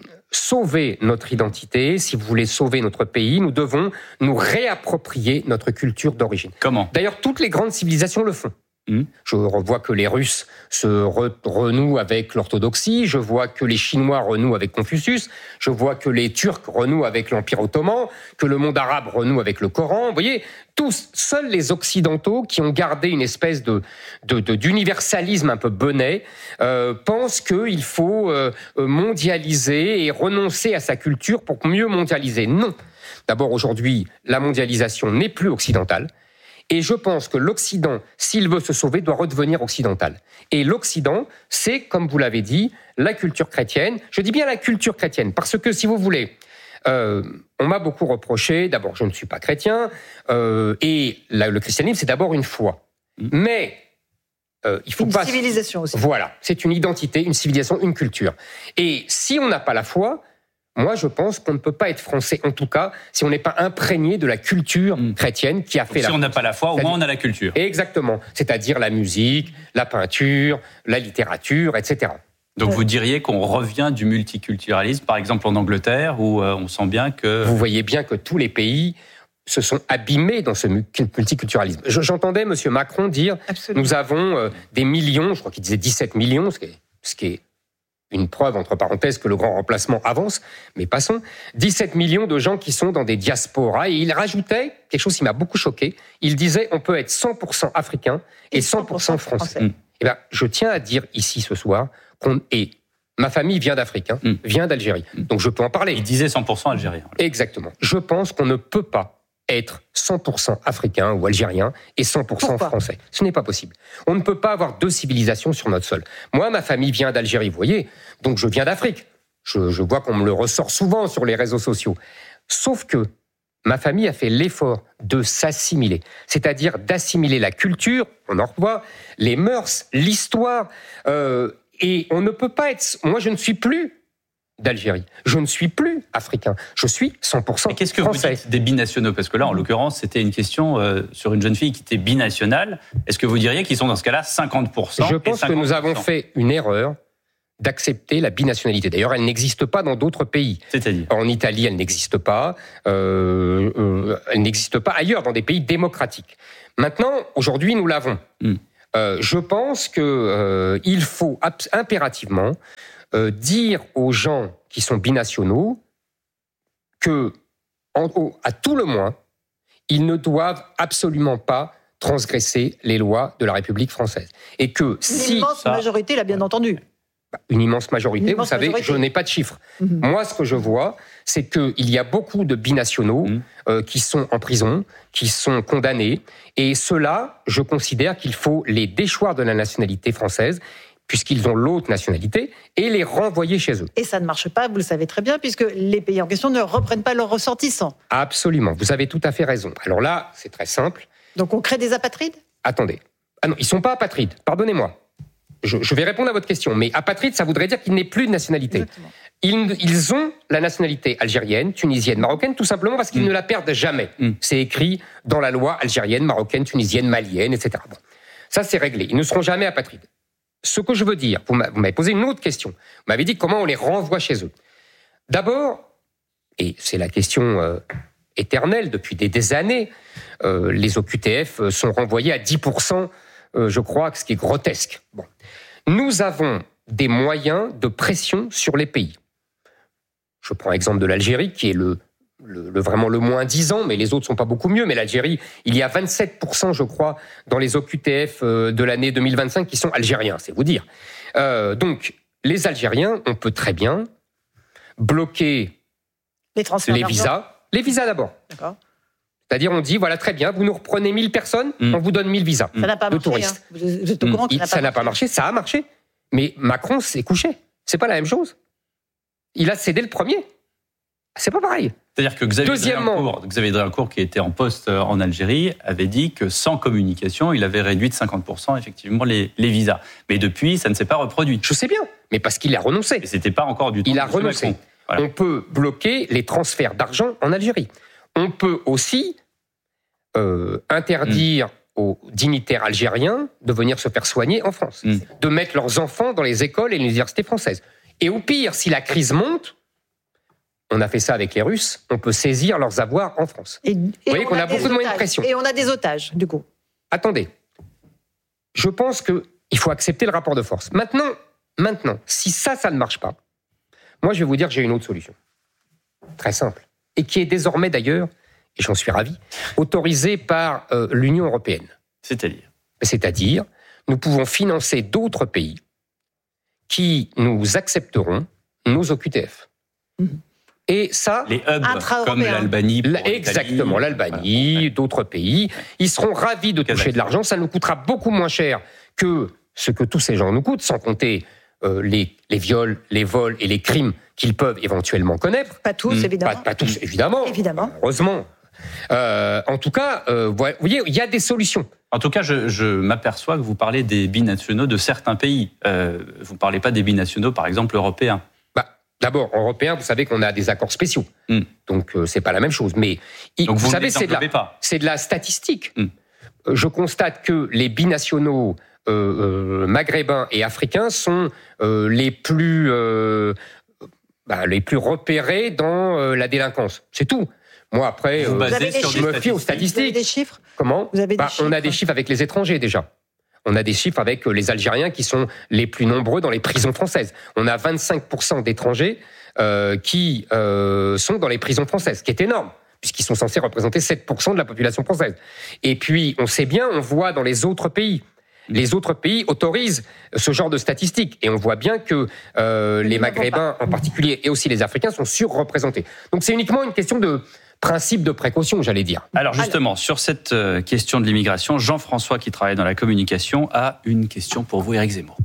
sauver notre identité, si vous voulez sauver notre pays, nous devons nous réapproprier notre culture d'origine. Comment ? D'ailleurs, toutes les grandes civilisations le font. Mmh. Je revois que les Russes se re- renouent avec l'orthodoxie, je vois que les Chinois renouent avec Confucius, je vois que les Turcs renouent avec l'Empire ottoman, que le monde arabe renoue avec le Coran. Vous voyez, tous, seuls les Occidentaux qui ont gardé une espèce de, de, de d'universalisme un peu benêt euh, pensent qu'il faut euh, mondialiser et renoncer à sa culture pour mieux mondialiser. Non. D'abord, aujourd'hui, la mondialisation n'est plus occidentale. Et je pense que l'Occident, s'il veut se sauver, doit redevenir occidental. Et l'Occident, c'est, comme vous l'avez dit, la culture chrétienne. Je dis bien la culture chrétienne, parce que, si vous voulez, euh, on m'a beaucoup reproché, d'abord, je ne suis pas chrétien, euh, et la, le christianisme, c'est d'abord une foi. Mais euh, il faut une pas... Une civilisation aussi. Voilà, c'est une identité, une civilisation, une culture. Et si on n'a pas la foi... Moi, je pense qu'on ne peut pas être français, en tout cas, si on n'est pas imprégné de la culture chrétienne qui a fait Donc, la... Si on n'a pas la foi, au moins on a la culture. Exactement. C'est-à-dire la musique, la peinture, la littérature, et cetera. Donc vous diriez qu'on revient du multiculturalisme, par exemple en Angleterre, où euh, on sent bien que... Vous voyez bien que tous les pays se sont abîmés dans ce multiculturalisme. J'entendais M. Macron dire Absolument. Nous avons euh, des millions, je crois qu'il disait dix-sept millions, ce qui est, ce qui est une preuve, entre parenthèses, que le grand remplacement avance, mais passons, dix-sept millions de gens qui sont dans des diasporas, et il rajoutait quelque chose qui m'a beaucoup choqué, il disait on peut être cent pour cent africain et cent pour cent français. Mmh. Eh bien, je tiens à dire ici ce soir, qu'on, et ma famille vient d'Afrique, hein, mmh. vient d'Algérie, mmh. donc je peux en parler. Il disait cent pour cent algérien. Exactement. Je pense qu'on ne peut pas être cent pour cent africain ou algérien et cent pour cent Pourquoi français. Ce n'est pas possible. On ne peut pas avoir deux civilisations sur notre sol. Moi, ma famille vient d'Algérie, vous voyez, donc je viens d'Afrique. Je, je vois qu'on me le ressort souvent sur les réseaux sociaux. Sauf que ma famille a fait l'effort de s'assimiler, c'est-à-dire d'assimiler la culture, on en revoit, les mœurs, l'histoire, euh, et on ne peut pas être... Moi, je ne suis plus d'Algérie. Je ne suis plus africain. Je suis cent pour cent français. Et qu'est-ce que vous dites des binationaux ? Parce que là, en l'occurrence, c'était une question euh, sur une jeune fille qui était binationale. Est-ce que vous diriez qu'ils sont dans ce cas-là cinquante pour cent ? Je pense et cinquante pour cent. Que nous avons fait une erreur d'accepter la binationalité. D'ailleurs, elle n'existe pas dans d'autres pays. C'est-à-dire ? En Italie, elle n'existe pas. Euh, euh, elle n'existe pas ailleurs, dans des pays démocratiques. Maintenant, aujourd'hui, nous l'avons. Mm. Euh, je pense qu'il euh, faut ab- impérativement Euh, dire aux gens qui sont binationaux que, en, au, à tout le moins, ils ne doivent absolument pas transgresser les lois de la République française. Et que si... Une immense ça, majorité l'a bien entendu. Une immense majorité, une immense vous savez, majorité. Je n'ai pas de chiffres. Mmh. Moi, ce que je vois, c'est qu'il y a beaucoup de binationaux mmh. euh, qui sont en prison, qui sont condamnés. Et ceux-là, je considère qu'il faut les déchoir de la nationalité française, puisqu'ils ont l'autre nationalité, et les renvoyer chez eux. Et ça ne marche pas, vous le savez très bien, puisque les pays en question ne reprennent pas leurs ressortissants. Absolument, vous avez tout à fait raison. Alors là, c'est très simple. Donc on crée des apatrides ? Attendez. Ah non, ils ne sont pas apatrides, pardonnez-moi. Je, je vais répondre à votre question, mais apatride, ça voudrait dire qu'il n'est plus de nationalité. Ils, ils ont la nationalité algérienne, tunisienne, marocaine, tout simplement parce qu'ils mmh. ne la perdent jamais. Mmh. C'est écrit dans la loi algérienne, marocaine, tunisienne, malienne, et cetera. Bon. Ça, c'est réglé. Ils ne seront jamais apatrides. Ce que je veux dire, vous m'avez posé une autre question. Vous m'avez dit comment on les renvoie chez eux. D'abord, et c'est la question euh, éternelle depuis des, des années, euh, les O Q T F sont renvoyés à dix pour cent, euh, je crois, ce qui est grotesque. Bon. Nous avons des moyens de pression sur les pays. Je prends l'exemple de l'Algérie, qui est le, le, le vraiment le moins disant, mais les autres sont pas beaucoup mieux. Mais l'Algérie, il y a vingt-sept pour cent, je crois, dans les O Q T F de l'année deux mille vingt-cinq qui sont algériens, c'est vous dire. Euh, donc, les Algériens, on peut très bien bloquer les, les visas. Les visas d'abord. D'accord. C'est-à-dire, on dit, voilà, très bien, vous nous reprenez mille personnes, mmh. on vous donne mille visas ça n'a pas de marché, touristes. Hein. Vous êtes au courant que mmh. ça n'a pas Ça n'a pas marché, ça a marché. Mais Macron s'est couché. C'est pas la même chose. Il a cédé le premier. C'est pas pareil. C'est-à-dire que Xavier Dréancourt, Xavier Dréancourt, qui était en poste en Algérie, avait dit que sans communication, il avait réduit de cinquante pour cent effectivement les, les visas. Mais depuis, ça ne s'est pas reproduit. Je sais bien, mais parce qu'il a renoncé. Et c'était pas encore du tout. Il a renoncé. Voilà. On peut bloquer les transferts d'argent en Algérie. On peut aussi euh, interdire mmh. aux dignitaires algériens de venir se faire soigner en France, mmh. de mettre leurs enfants dans les écoles et les universités françaises. Et au pire, si la crise monte, on a fait ça avec les Russes, on peut saisir leurs avoirs en France. Et, et Vous voyez qu'on a, a beaucoup otages. de moyens de pression. Et on a des otages, du coup. Attendez. Je pense qu'il faut accepter le rapport de force. Maintenant, maintenant, si ça, ça ne marche pas, moi, je vais vous dire que j'ai une autre solution. Très simple. Et qui est désormais, d'ailleurs, et j'en suis ravi, autorisée par euh, l'Union européenne. C'est-à-dire ? C'est-à-dire, nous pouvons financer d'autres pays qui nous accepteront nos O Q T F. Mmh. Et ça, les hubs comme l'Albanie, exactement, l'Albanie, ouais. d'autres pays, ils seront ravis de toucher de l'argent. Ça nous coûtera beaucoup moins cher que ce que tous ces gens nous coûtent, sans compter euh, les, les viols, les vols et les crimes qu'ils peuvent éventuellement connaître. Pas tous, mmh. évidemment. Pas, pas tous, évidemment. Évidemment. Heureusement. Euh, en tout cas, euh, vous voyez, il y a des solutions. En tout cas, je, je m'aperçois que vous parlez des binationaux de certains pays. Euh, vous ne parlez pas des binationaux, par exemple, européens. D'abord, en européen, vous savez qu'on a des accords spéciaux. Mm. Donc, euh, c'est pas la même chose. Mais, Donc vous, vous savez, c'est de, la, c'est de la statistique. Mm. Euh, je constate que les binationaux euh, euh, maghrébins et africains sont euh, les plus euh, bah, les plus repérés dans euh, la délinquance. C'est tout. Moi, après, vous euh, je me fie aux statistiques. Vous avez des chiffres ? Comment ? Vous avez des bah, chiffres ? On a des chiffres avec les étrangers déjà. On a des chiffres avec les Algériens qui sont les plus nombreux dans les prisons françaises. On a vingt-cinq pour cent d'étrangers euh, qui euh, sont dans les prisons françaises, ce qui est énorme, puisqu'ils sont censés représenter sept pour cent de la population française. Et puis, on sait bien, on voit dans les autres pays. Les autres pays autorisent ce genre de statistiques. Et on voit bien que euh, les Maghrébins, en particulier, et aussi les Africains, sont surreprésentés. Donc, c'est uniquement une question de principe de précaution, j'allais dire. Alors justement, Alors. sur cette question de l'immigration, Jean-François, qui travaille dans la communication, a une question pour vous, Éric Zemmour.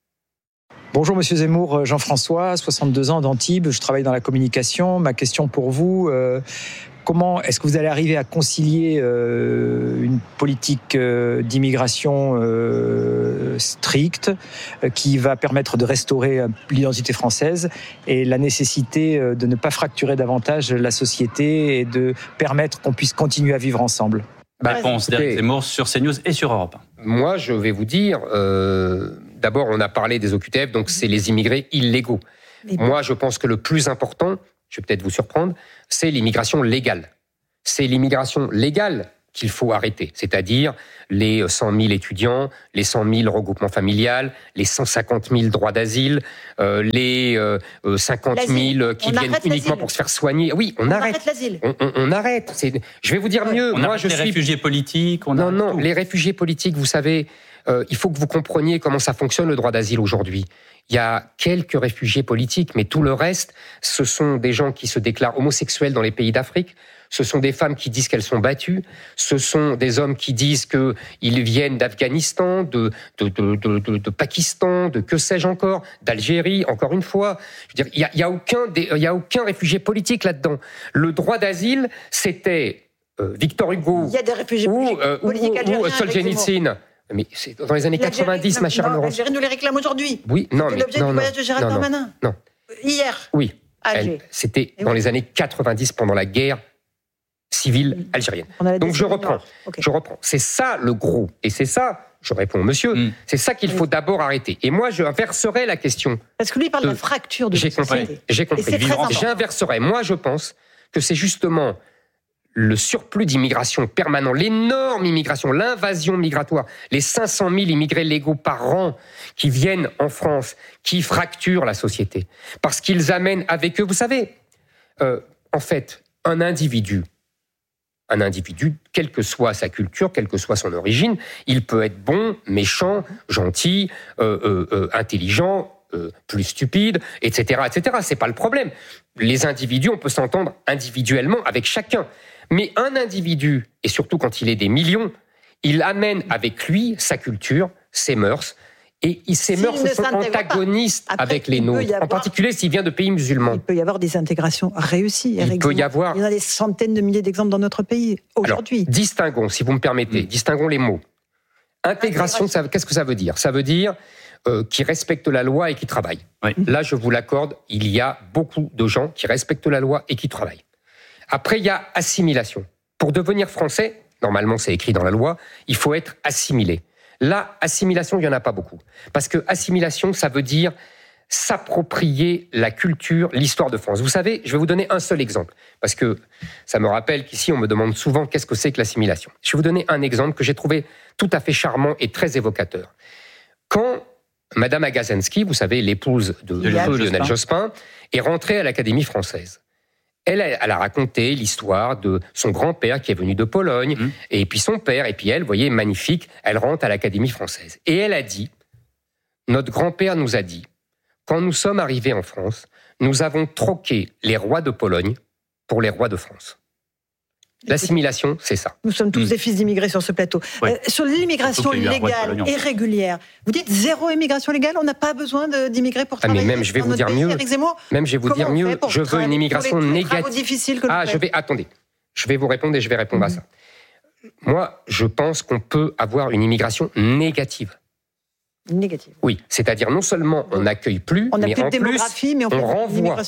Bonjour Monsieur Zemmour, Jean-François, soixante-deux ans d'Antibes, je travaille dans la communication. Ma question pour vous, euh, comment est-ce que vous allez arriver à concilier euh, une politique euh, d'immigration euh, stricte euh, qui va permettre de restaurer euh, l'identité française et la nécessité euh, de ne pas fracturer davantage la société et de permettre qu'on puisse continuer à vivre ensemble ? Bah, Réponse d'Éric Zemmour sur CNews et sur Europe un. Moi, je vais vous dire, euh, d'abord, on a parlé des O Q T F, donc c'est les immigrés illégaux. Mais Moi, je pense que le plus important, je vais peut-être vous surprendre, c'est l'immigration légale. C'est l'immigration légale qu'il faut arrêter, c'est-à-dire les cent mille étudiants, les cent mille regroupements familiales, les cent cinquante mille droits d'asile, euh, les euh, cinquante mille qui on viennent uniquement l'asile. Pour se faire soigner. Oui, on, on arrête. arrête l'asile. On, on, on arrête. C'est, je vais vous dire mieux. On Moi, arrête je les suis... réfugiés politiques. On non, non, tout. les réfugiés politiques, vous savez, euh, il faut que vous compreniez comment ça fonctionne le droit d'asile aujourd'hui. Il y a quelques réfugiés politiques, mais tout le reste, ce sont des gens qui se déclarent homosexuels dans les pays d'Afrique. Ce sont des femmes qui disent qu'elles sont battues. Ce sont des hommes qui disent qu'ils viennent d'Afghanistan, de, de, de, de, de, de Pakistan, de que sais-je encore, d'Algérie, encore une fois. Je veux dire, il n'y a, il y a, aucun des, il y a aucun réfugié politique là-dedans. Le droit d'asile, c'était euh, Victor Hugo il y a des réfugiés ou, euh, ou, ou Solzhenitsyn. Mais c'est dans les années quatre-vingt-dix, ma chère Laurence. L'Algérie nous les réclame aujourd'hui. Oui, non, c'était mais l'objet non, du non, voyage de Gérald non, Darmanin. Non. Hier. Oui. Elle, c'était Et dans oui. les années quatre-vingt-dix, pendant la guerre civile algérienne. Donc je reprends. Okay. Je reprends. C'est ça le gros. Et c'est ça, je réponds au monsieur, mm. c'est ça qu'il faut d'abord arrêter. Et moi, je inverserai la question. Parce que lui, il parle de, de fracture de J'ai la compris. société. J'ai compris. J'inverserai. Moi, je pense que c'est justement le surplus d'immigration permanent, l'énorme immigration, l'invasion migratoire, les cinq cent mille immigrés légaux par an qui viennent en France, qui fracturent la société. Parce qu'ils amènent avec eux, vous savez, euh, en fait, un individu, un individu, quelle que soit sa culture, quelle que soit son origine, il peut être bon, méchant, gentil, euh, euh, euh, intelligent, euh, plus stupide, et cetera, et cetera. C'est pas le problème. Les individus, on peut s'entendre individuellement avec chacun. Mais un individu, et surtout quand il est des millions, il amène avec lui sa culture, ses mœurs, et ces mœurs sont antagonistes Après, avec les nôtres, avoir... en particulier s'il vient de pays musulmans. Il peut y avoir des intégrations réussies. Il peut y avoir... Il y en a des centaines de milliers d'exemples dans notre pays, aujourd'hui. Alors, distinguons, si vous me permettez, mmh. distinguons les mots. Intégration, ça, qu'est-ce que ça veut dire ? Ça veut dire euh, qui respectent la loi et qui travaillent. Oui. Là, je vous l'accorde, il y a beaucoup de gens qui respectent la loi et qui travaillent. Après, il y a assimilation. Pour devenir français, normalement c'est écrit dans la loi, il faut être assimilé. Là, assimilation, il n'y en a pas beaucoup. Parce que assimilation, ça veut dire s'approprier la culture, l'histoire de France. Vous savez, je vais vous donner un seul exemple. Parce que ça me rappelle qu'ici, on me demande souvent qu'est-ce que c'est que l'assimilation. Je vais vous donner un exemple que j'ai trouvé tout à fait charmant et très évocateur. Quand Madame Agazenski, vous savez, l'épouse de, de Lionel, Lionel Jospin, est rentrée à l'Académie française. Elle a, elle a raconté l'histoire de son grand-père qui est venu de Pologne, mmh. et puis son père, et puis elle, vous voyez, magnifique, elle rentre à l'Académie française. Et elle a dit, notre grand-père nous a dit, quand nous sommes arrivés en France, nous avons troqué les rois de Pologne pour les rois de France. L'assimilation, c'est ça. Nous sommes tous mmh. des fils d'immigrés sur ce plateau. Oui. Euh, sur l'immigration légale et régulière, vous dites zéro immigration légale, on n'a pas besoin de, d'immigrés pour travailler. Ah, mais même je vais vous dire pays, mieux. Zemmour, même je vais vous dire mieux. Je veux une immigration négative. Ah, je vais attendez. Je vais vous répondre et je vais répondre mmh. à ça. Moi, je pense qu'on peut avoir une immigration négative. Négative. Oui, c'est-à-dire non seulement on n'accueille plus, on mais plus en de démographie, plus mais on, on renvoie.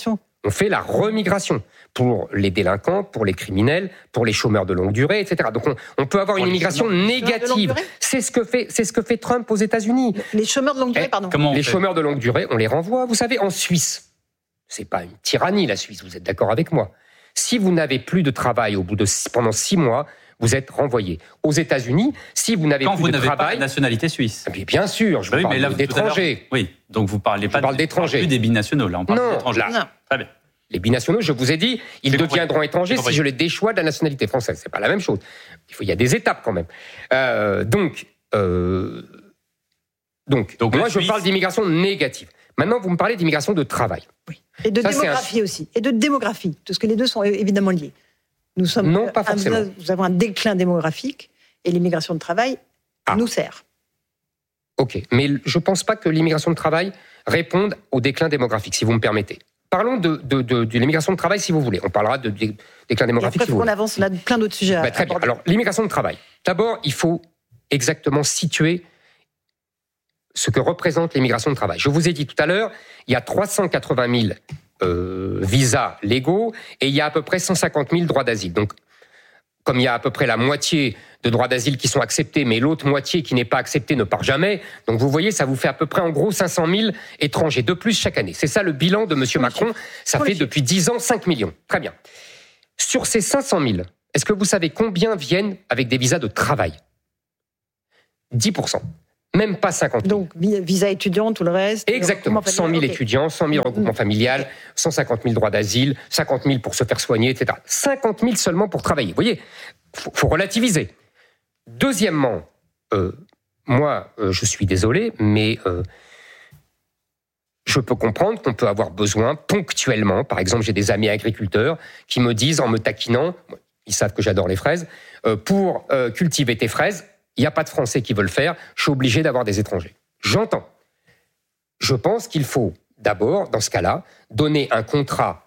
On fait la remigration pour les délinquants, pour les criminels, pour les chômeurs de longue durée, et cetera. Donc on, on peut avoir pour une immigration négative. C'est ce que fait, c'est ce que fait Trump aux États-Unis. Les chômeurs de longue durée, eh, pardon. Comment les chômeurs de longue durée, on les renvoie. Vous savez, en Suisse, c'est pas une tyrannie la Suisse. Vous êtes d'accord avec moi? Si vous n'avez plus de travail au bout de six, pendant six mois, vous êtes renvoyé. Aux États-Unis, si vous n'avez Quand plus vous de n'avez travail, pas de nationalité suisse. Mais bien sûr, je oui, parle mais là, d'étrangers. Oui, donc vous parlez pas je parle d'étrangers. Plus des binationaux, là on parle non, d'étrangers. Là, Très bien. Les binationaux, je vous ai dit, ils c'est deviendront compris. étrangers si je les déchois de la nationalité française. C'est pas la même chose. Il faut, il y a des étapes quand même. Euh, donc, euh, donc, donc, moi je Suisse... parle d'immigration négative. Maintenant, vous me parlez d'immigration de travail. Oui. Et de Ça, démographie un... aussi. Et de démographie, parce que les deux sont évidemment liés. Nous sommes, non, pas forcément. Nous avons un déclin démographique et l'immigration de travail ah. nous sert. Ok, mais je ne pense pas que l'immigration de travail réponde au déclin démographique, si vous me permettez. Parlons de, de, de, de l'immigration de travail, si vous voulez. On parlera de, de déclin démographique, après, si vous voulez. On avance, on a plein d'autres sujets à bah, Très bien. Alors, l'immigration de travail. D'abord, il faut exactement situer ce que représente l'immigration de travail. Je vous ai dit tout à l'heure, il y a trois cent quatre-vingt mille euh, visas légaux et il y a à peu près cent cinquante mille droits d'asile. Donc, comme il y a à peu près la moitié de droits d'asile qui sont acceptés, mais l'autre moitié qui n'est pas acceptée ne part jamais. Donc vous voyez, ça vous fait à peu près en gros cinq cent mille étrangers de plus chaque année. C'est ça le bilan de M. Macron. Ça fait depuis dix ans cinq millions. Très bien. Sur ces cinq cent mille, est-ce que vous savez combien viennent avec des visas de travail? dix pour cent. Même pas cinquante mille. Donc, visa étudiant, tout le reste. Exactement. cent mille okay. étudiants, cent mille regroupements mmh. familiales, cent cinquante mille droits d'asile, cinquante mille pour se faire soigner, et cetera. cinquante mille seulement pour travailler. Vous voyez, faut, faut relativiser. Deuxièmement, euh, moi, euh, je suis désolé, mais euh, je peux comprendre qu'on peut avoir besoin ponctuellement. Par exemple, j'ai des amis agriculteurs qui me disent, en me taquinant, ils savent que j'adore les fraises, euh, pour euh, cultiver tes fraises, il n'y a pas de Français qui veulent le faire, je suis obligé d'avoir des étrangers. J'entends. Je pense qu'il faut d'abord, dans ce cas-là, donner un contrat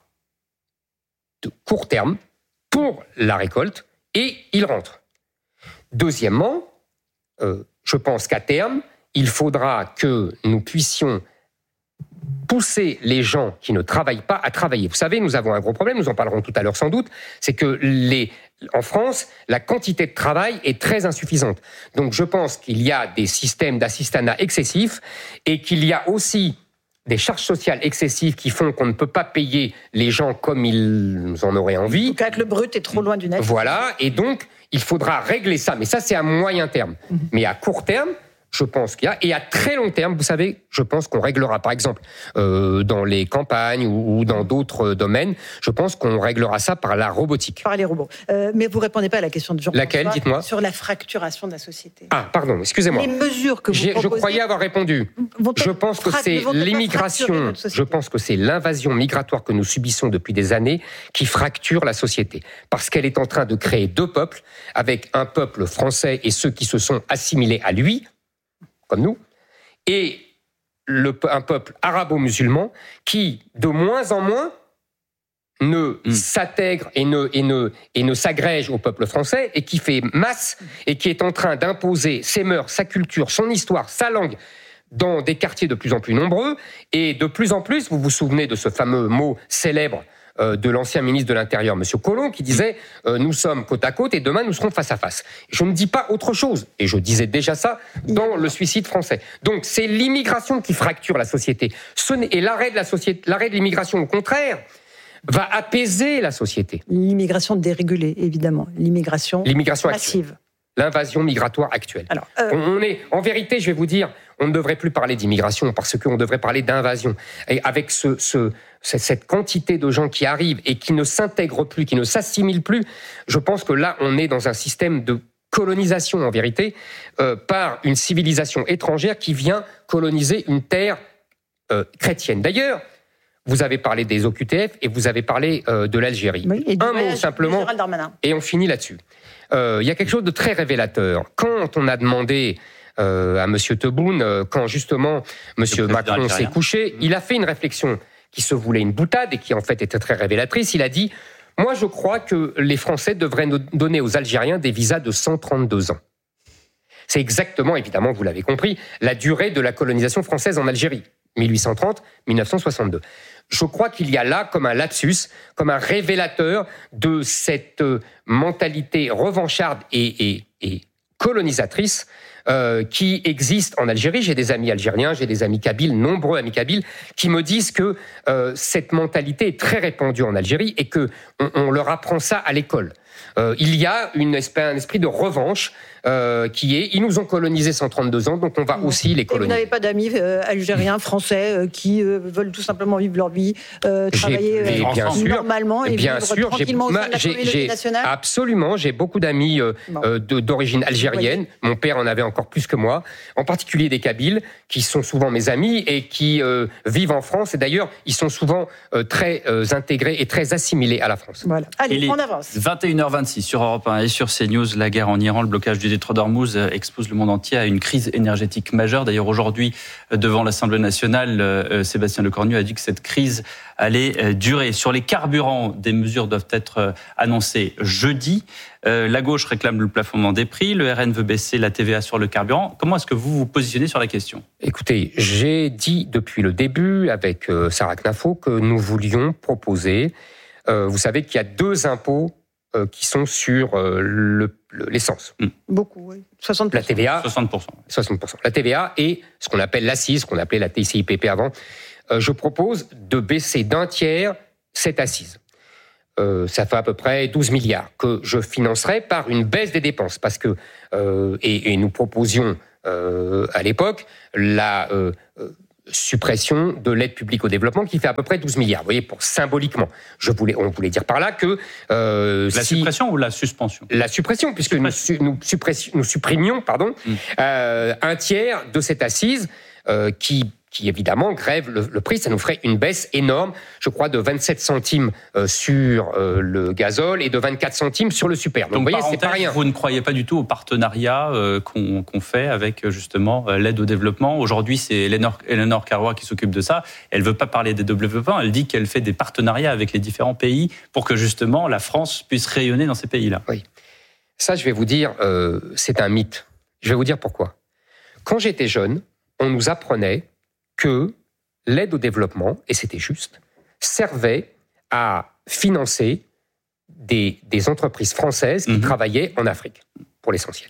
de court terme pour la récolte et il rentre. Deuxièmement, euh, je pense qu'à terme, il faudra que nous puissions pousser les gens qui ne travaillent pas à travailler. Vous savez, nous avons un gros problème, nous en parlerons tout à l'heure sans doute, c'est que les, en France, la quantité de travail est très insuffisante. Donc je pense qu'il y a des systèmes d'assistanat excessifs et qu'il y a aussi des charges sociales excessives qui font qu'on ne peut pas payer les gens comme ils en auraient envie. Donc le brut est trop loin du net. Voilà, et donc il faudra régler ça. Mais ça, c'est à moyen terme. Mmh. Mais à court terme, je pense qu'il y a, et à très long terme, vous savez, je pense qu'on réglera, par exemple, euh, dans les campagnes ou, ou dans d'autres domaines, je pense qu'on réglera ça par la robotique. Par les robots. Euh, mais vous répondez pas à la question de Jean-François. Laquelle, dites-moi? Sur la fracturation de la société. Ah, pardon, excusez-moi. Les mesures que vous J'ai, proposez... Je croyais avoir répondu. Je pense que c'est l'immigration, je pense que c'est l'invasion migratoire que nous subissons depuis des années qui fracture la société. Parce qu'elle est en train de créer deux peuples, avec un peuple français et ceux qui se sont assimilés à lui, comme nous, et le, un peuple arabo-musulman qui, de moins en moins, ne mmh. s'intègre et ne, et, ne, et ne s'agrège au peuple français, et qui fait masse, et qui est en train d'imposer ses mœurs, sa culture, son histoire, sa langue, dans des quartiers de plus en plus nombreux, et de plus en plus, vous vous souvenez de ce fameux mot célèbre de l'ancien ministre de l'Intérieur, M. Collomb, qui disait euh, « Nous sommes côte à côte et demain nous serons face à face ». Je ne dis pas autre chose, et je disais déjà ça dans le suicide français. Donc c'est l'immigration qui fracture la société. Ce n'est, et l'arrêt de la société, l'arrêt de l'immigration, au contraire, va apaiser la société. L'immigration dérégulée, évidemment. L'immigration, l'immigration massive. Actuelle. L'invasion migratoire actuelle. Alors, euh... on est, en vérité, je vais vous dire, on ne devrait plus parler d'immigration parce qu'on devrait parler d'invasion. Et avec ce, ce, cette quantité de gens qui arrivent et qui ne s'intègrent plus, qui ne s'assimilent plus, je pense que là, on est dans un système de colonisation, en vérité, euh, par une civilisation étrangère qui vient coloniser une terre euh, chrétienne. D'ailleurs, vous avez parlé des O Q T F et vous avez parlé euh, de l'Algérie. Oui, et un mot simplement, et on finit là-dessus. Il euh, y a quelque chose de très révélateur. Quand on a demandé euh, à M. Tebboune, euh, quand justement M. Macron s'est couché, mmh. il a fait une réflexion qui se voulait une boutade et qui en fait était très révélatrice. Il a dit « Moi, je crois que les Français devraient donner aux Algériens des visas de cent trente-deux ans. » C'est exactement, évidemment, vous l'avez compris, la durée de la colonisation française en Algérie, mille huit cent trente à mille neuf cent soixante-deux. je crois qu'il y a là comme un lapsus, comme un révélateur de cette mentalité revancharde et, et, et colonisatrice euh, qui existe en Algérie. J'ai des amis algériens, j'ai des amis kabyles, nombreux amis kabyles, qui me disent que euh, cette mentalité est très répandue en Algérie et que on, on leur apprend ça à l'école. Euh, il y a une espèce, un esprit de revanche euh, qui est, ils nous ont colonisés cent trente-deux ans, donc on va aussi les coloniser. Et vous n'avez pas d'amis euh, algériens, français, euh, qui euh, veulent tout simplement vivre leur vie, euh, travailler euh, bien sûr, normalement et bien vivre sûr, tranquillement au sein de la j'ai, communauté j'ai, nationale? Absolument, j'ai beaucoup d'amis euh, bon. euh, de, d'origine algérienne. Mon père en avait encore plus que moi, en particulier des Kabyles, qui sont souvent mes amis et qui euh, vivent en France. Et d'ailleurs, ils sont souvent euh, très euh, intégrés et très assimilés à la France. Voilà. Allez, Il on avance. vingt et une heures vingt-six sur Europe un et sur CNews. La guerre en Iran, le blocage du détroit d'Ormuz expose le monde entier à une crise énergétique majeure. D'ailleurs, aujourd'hui, devant l'Assemblée nationale, euh, Sébastien Lecornu a dit que cette crise allait euh, durer. Sur les carburants, des mesures doivent être euh, annoncées jeudi. Euh, la gauche réclame le plafonnement des prix. Le R N veut baisser la T V A sur le carburant. Comment est-ce que vous vous positionnez sur la question ? Écoutez, j'ai dit depuis le début avec euh, Sarah Knafo que nous voulions proposer. Euh, vous savez qu'il y a deux impôts euh, qui sont sur euh, le, le, l'essence. Mmh. Beaucoup, oui. soixante pour cent. La T V A. soixante pour cent. soixante pour cent. La T V A et ce qu'on appelle l'assise, ce qu'on appelait la T I C I P P avant. Euh, je propose de baisser d'un tiers cette assise. Euh, ça fait à peu près douze milliards que je financerai par une baisse des dépenses. Parce que, euh, et, et nous proposions euh, à l'époque la euh, euh, suppression de l'aide publique au développement qui fait à peu près douze milliards. Vous voyez, pour symboliquement. Je voulais, on voulait dire par là que... Euh, la si, suppression ou la suspension ? La suppression, puisque nous, nous, nous supprimions pardon, mmh. euh, un tiers de cette assise euh, qui... qui évidemment grève le, le prix, ça nous ferait une baisse énorme, je crois, de vingt-sept centimes euh, sur euh, le gazole et de vingt-quatre centimes sur le super. Donc, Donc vous voyez, c'est pas rien. Vous ne croyez pas du tout au partenariat euh, qu'on, qu'on fait avec justement euh, l'aide au développement. Aujourd'hui, c'est Eleanor, Eleanor Carrois qui s'occupe de ça. Elle ne veut pas parler d'aide au développement, elle dit qu'elle fait des partenariats avec les différents pays pour que justement la France puisse rayonner dans ces pays-là. Oui. Ça, je vais vous dire, euh, c'est un mythe. Je vais vous dire pourquoi. Quand j'étais jeune, on nous apprenait que l'aide au développement, et c'était juste, servait à financer des, des entreprises françaises qui mmh. travaillaient en Afrique, pour l'essentiel.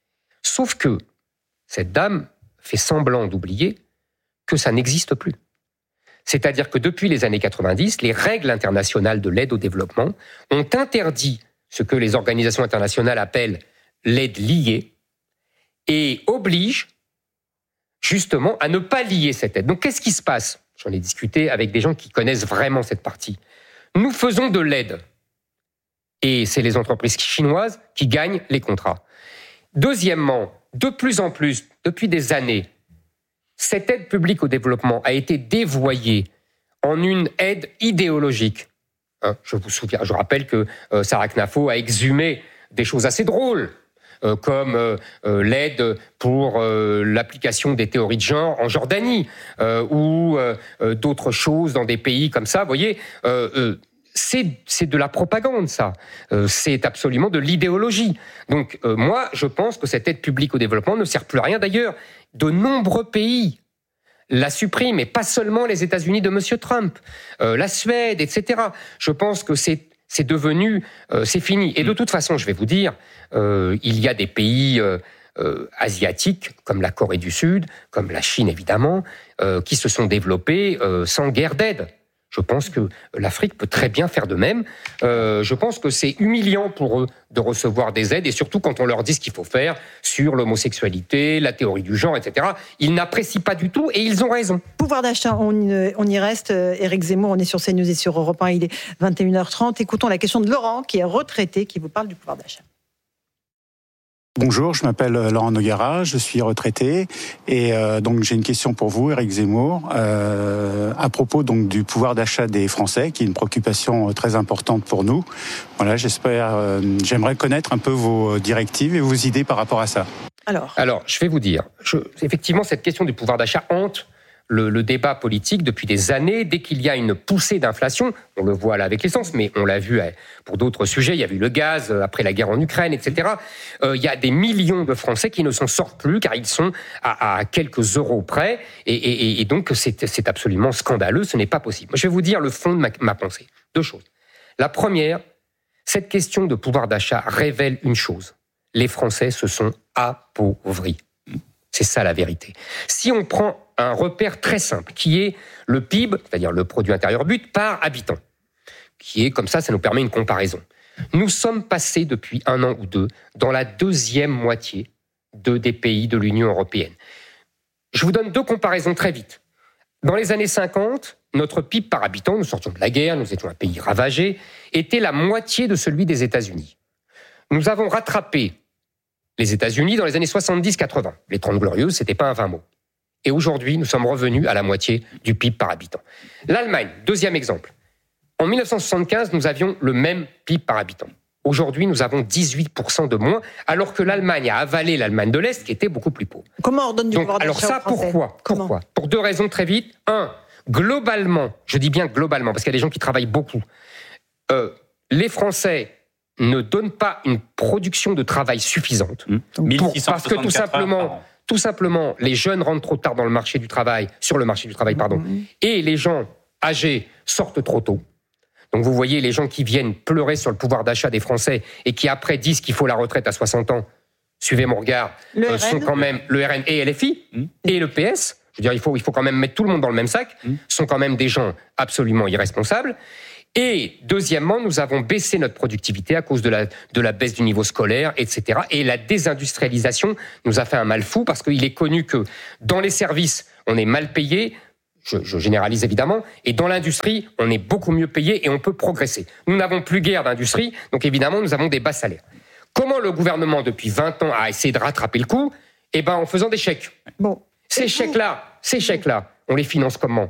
Sauf que cette dame fait semblant d'oublier que ça n'existe plus. C'est-à-dire que depuis les années quatre-vingt-dix, les règles internationales de l'aide au développement ont interdit ce que les organisations internationales appellent l'aide liée et obligent justement à ne pas lier cette aide. Donc qu'est-ce qui se passe ? J'en ai discuté avec des gens qui connaissent vraiment cette partie. Nous faisons de l'aide et c'est les entreprises chinoises qui gagnent les contrats. Deuxièmement, de plus en plus, depuis des années, cette aide publique au développement a été dévoyée en une aide idéologique. Hein, je vous souviens, je rappelle que euh, Sarah Knafo a exhumé des choses assez drôles, Euh, comme euh, euh, l'aide pour euh, l'application des théories de genre en Jordanie, euh, ou euh, euh, d'autres choses dans des pays comme ça. Vous voyez, euh, euh, c'est, c'est de la propagande, ça. Euh, c'est absolument de l'idéologie. Donc, euh, moi, je pense que cette aide publique au développement ne sert plus à rien. D'ailleurs, de nombreux pays la suppriment, et pas seulement les États-Unis de M. Trump, euh, la Suède, et cetera. Je pense que c'est C'est devenu, euh, c'est fini. Et de toute façon, je vais vous dire, euh, il y a des pays euh, euh, asiatiques, comme la Corée du Sud, comme la Chine évidemment, euh, qui se sont développés euh, sans guerre d'aide. Je pense que l'Afrique peut très bien faire de même. Euh, je pense que c'est humiliant pour eux de recevoir des aides, et surtout quand on leur dit ce qu'il faut faire sur l'homosexualité, la théorie du genre, et cetera. Ils n'apprécient pas du tout, et ils ont raison. Pouvoir d'achat, on, on y reste. Éric Zemmour, on est sur CNews et sur Europe un, il est vingt et une heures trente. Écoutons la question de Laurent, qui est retraité, qui vous parle du pouvoir d'achat. Bonjour, je m'appelle Laurent Nogara, je suis retraité et euh, donc j'ai une question pour vous, Éric Zemmour, euh, à propos donc du pouvoir d'achat des Français, qui est une préoccupation très importante pour nous. Voilà, j'espère, euh, j'aimerais connaître un peu vos directives et vos idées par rapport à ça. Alors, Alors je vais vous dire, je, effectivement, cette question du pouvoir d'achat hante le, le débat politique depuis des années. Dès qu'il y a une poussée d'inflation, on le voit là avec l'essence, mais on l'a vu pour d'autres sujets, il y a eu le gaz après la guerre en Ukraine, et cetera. Euh, il y a des millions de Français qui ne s'en sortent plus car ils sont à, à quelques euros près, et, et, et donc c'est, c'est absolument scandaleux, ce n'est pas possible. Je vais vous dire le fond de ma, ma pensée. Deux choses. La première, cette question de pouvoir d'achat révèle une chose. Les Français se sont appauvris. C'est ça la vérité. Si on prend un repère très simple, qui est le P I B, c'est-à-dire le produit intérieur brut par habitant, qui est comme ça, ça nous permet une comparaison. Nous sommes passés depuis un an ou deux dans la deuxième moitié de, des pays de l'Union européenne. Je vous donne deux comparaisons très vite. Dans les années cinquante, notre P I B par habitant, nous sortions de la guerre, nous étions un pays ravagé, était la moitié de celui des États-Unis. Nous avons rattrapé les États-Unis dans les années soixante-dix quatre-vingts. Les Trente Glorieuses, c'était pas un vingt mots. Et aujourd'hui, nous sommes revenus à la moitié du P I B par habitant. L'Allemagne, deuxième exemple. En dix-neuf cent soixante-quinze, nous avions le même P I B par habitant. Aujourd'hui, nous avons dix-huit pour cent de moins, alors que l'Allemagne a avalé l'Allemagne de l'Est, qui était beaucoup plus pauvre. Comment on donne du pouvoir d'achat alors ça, aux Français ? pourquoi Pourquoi Pour deux raisons très vite. Un, globalement, je dis bien globalement, parce qu'il y a des gens qui travaillent beaucoup, euh, les Français ne donnent pas une production de travail suffisante. Mmh. Pour, parce que tout simplement, tout simplement, les jeunes rentrent trop tard dans le marché du travail, sur le marché du travail, pardon, mmh. et les gens âgés sortent trop tôt. Donc vous voyez les gens qui viennent pleurer sur le pouvoir d'achat des Français et qui après disent qu'il faut la retraite à soixante ans, suivez mon regard, euh, sont quand même le R N et L F I mmh. et le P S. Je veux dire, il faut, il faut quand même mettre tout le monde dans le même sac. Mmh. Sont quand même des gens absolument irresponsables. Et deuxièmement, nous avons baissé notre productivité à cause de la, de la baisse du niveau scolaire, et cetera. Et la désindustrialisation nous a fait un mal fou parce qu'il est connu que dans les services, on est mal payé. Je, je généralise évidemment, et dans l'industrie, on est beaucoup mieux payé et on peut progresser. Nous n'avons plus guère d'industrie, donc évidemment, nous avons des bas salaires. Comment le gouvernement, depuis vingt ans, a essayé de rattraper le coup ? Eh ben, en faisant des chèques. Bon. Ces chèques-là, ces chèques-là, on les finance comment ?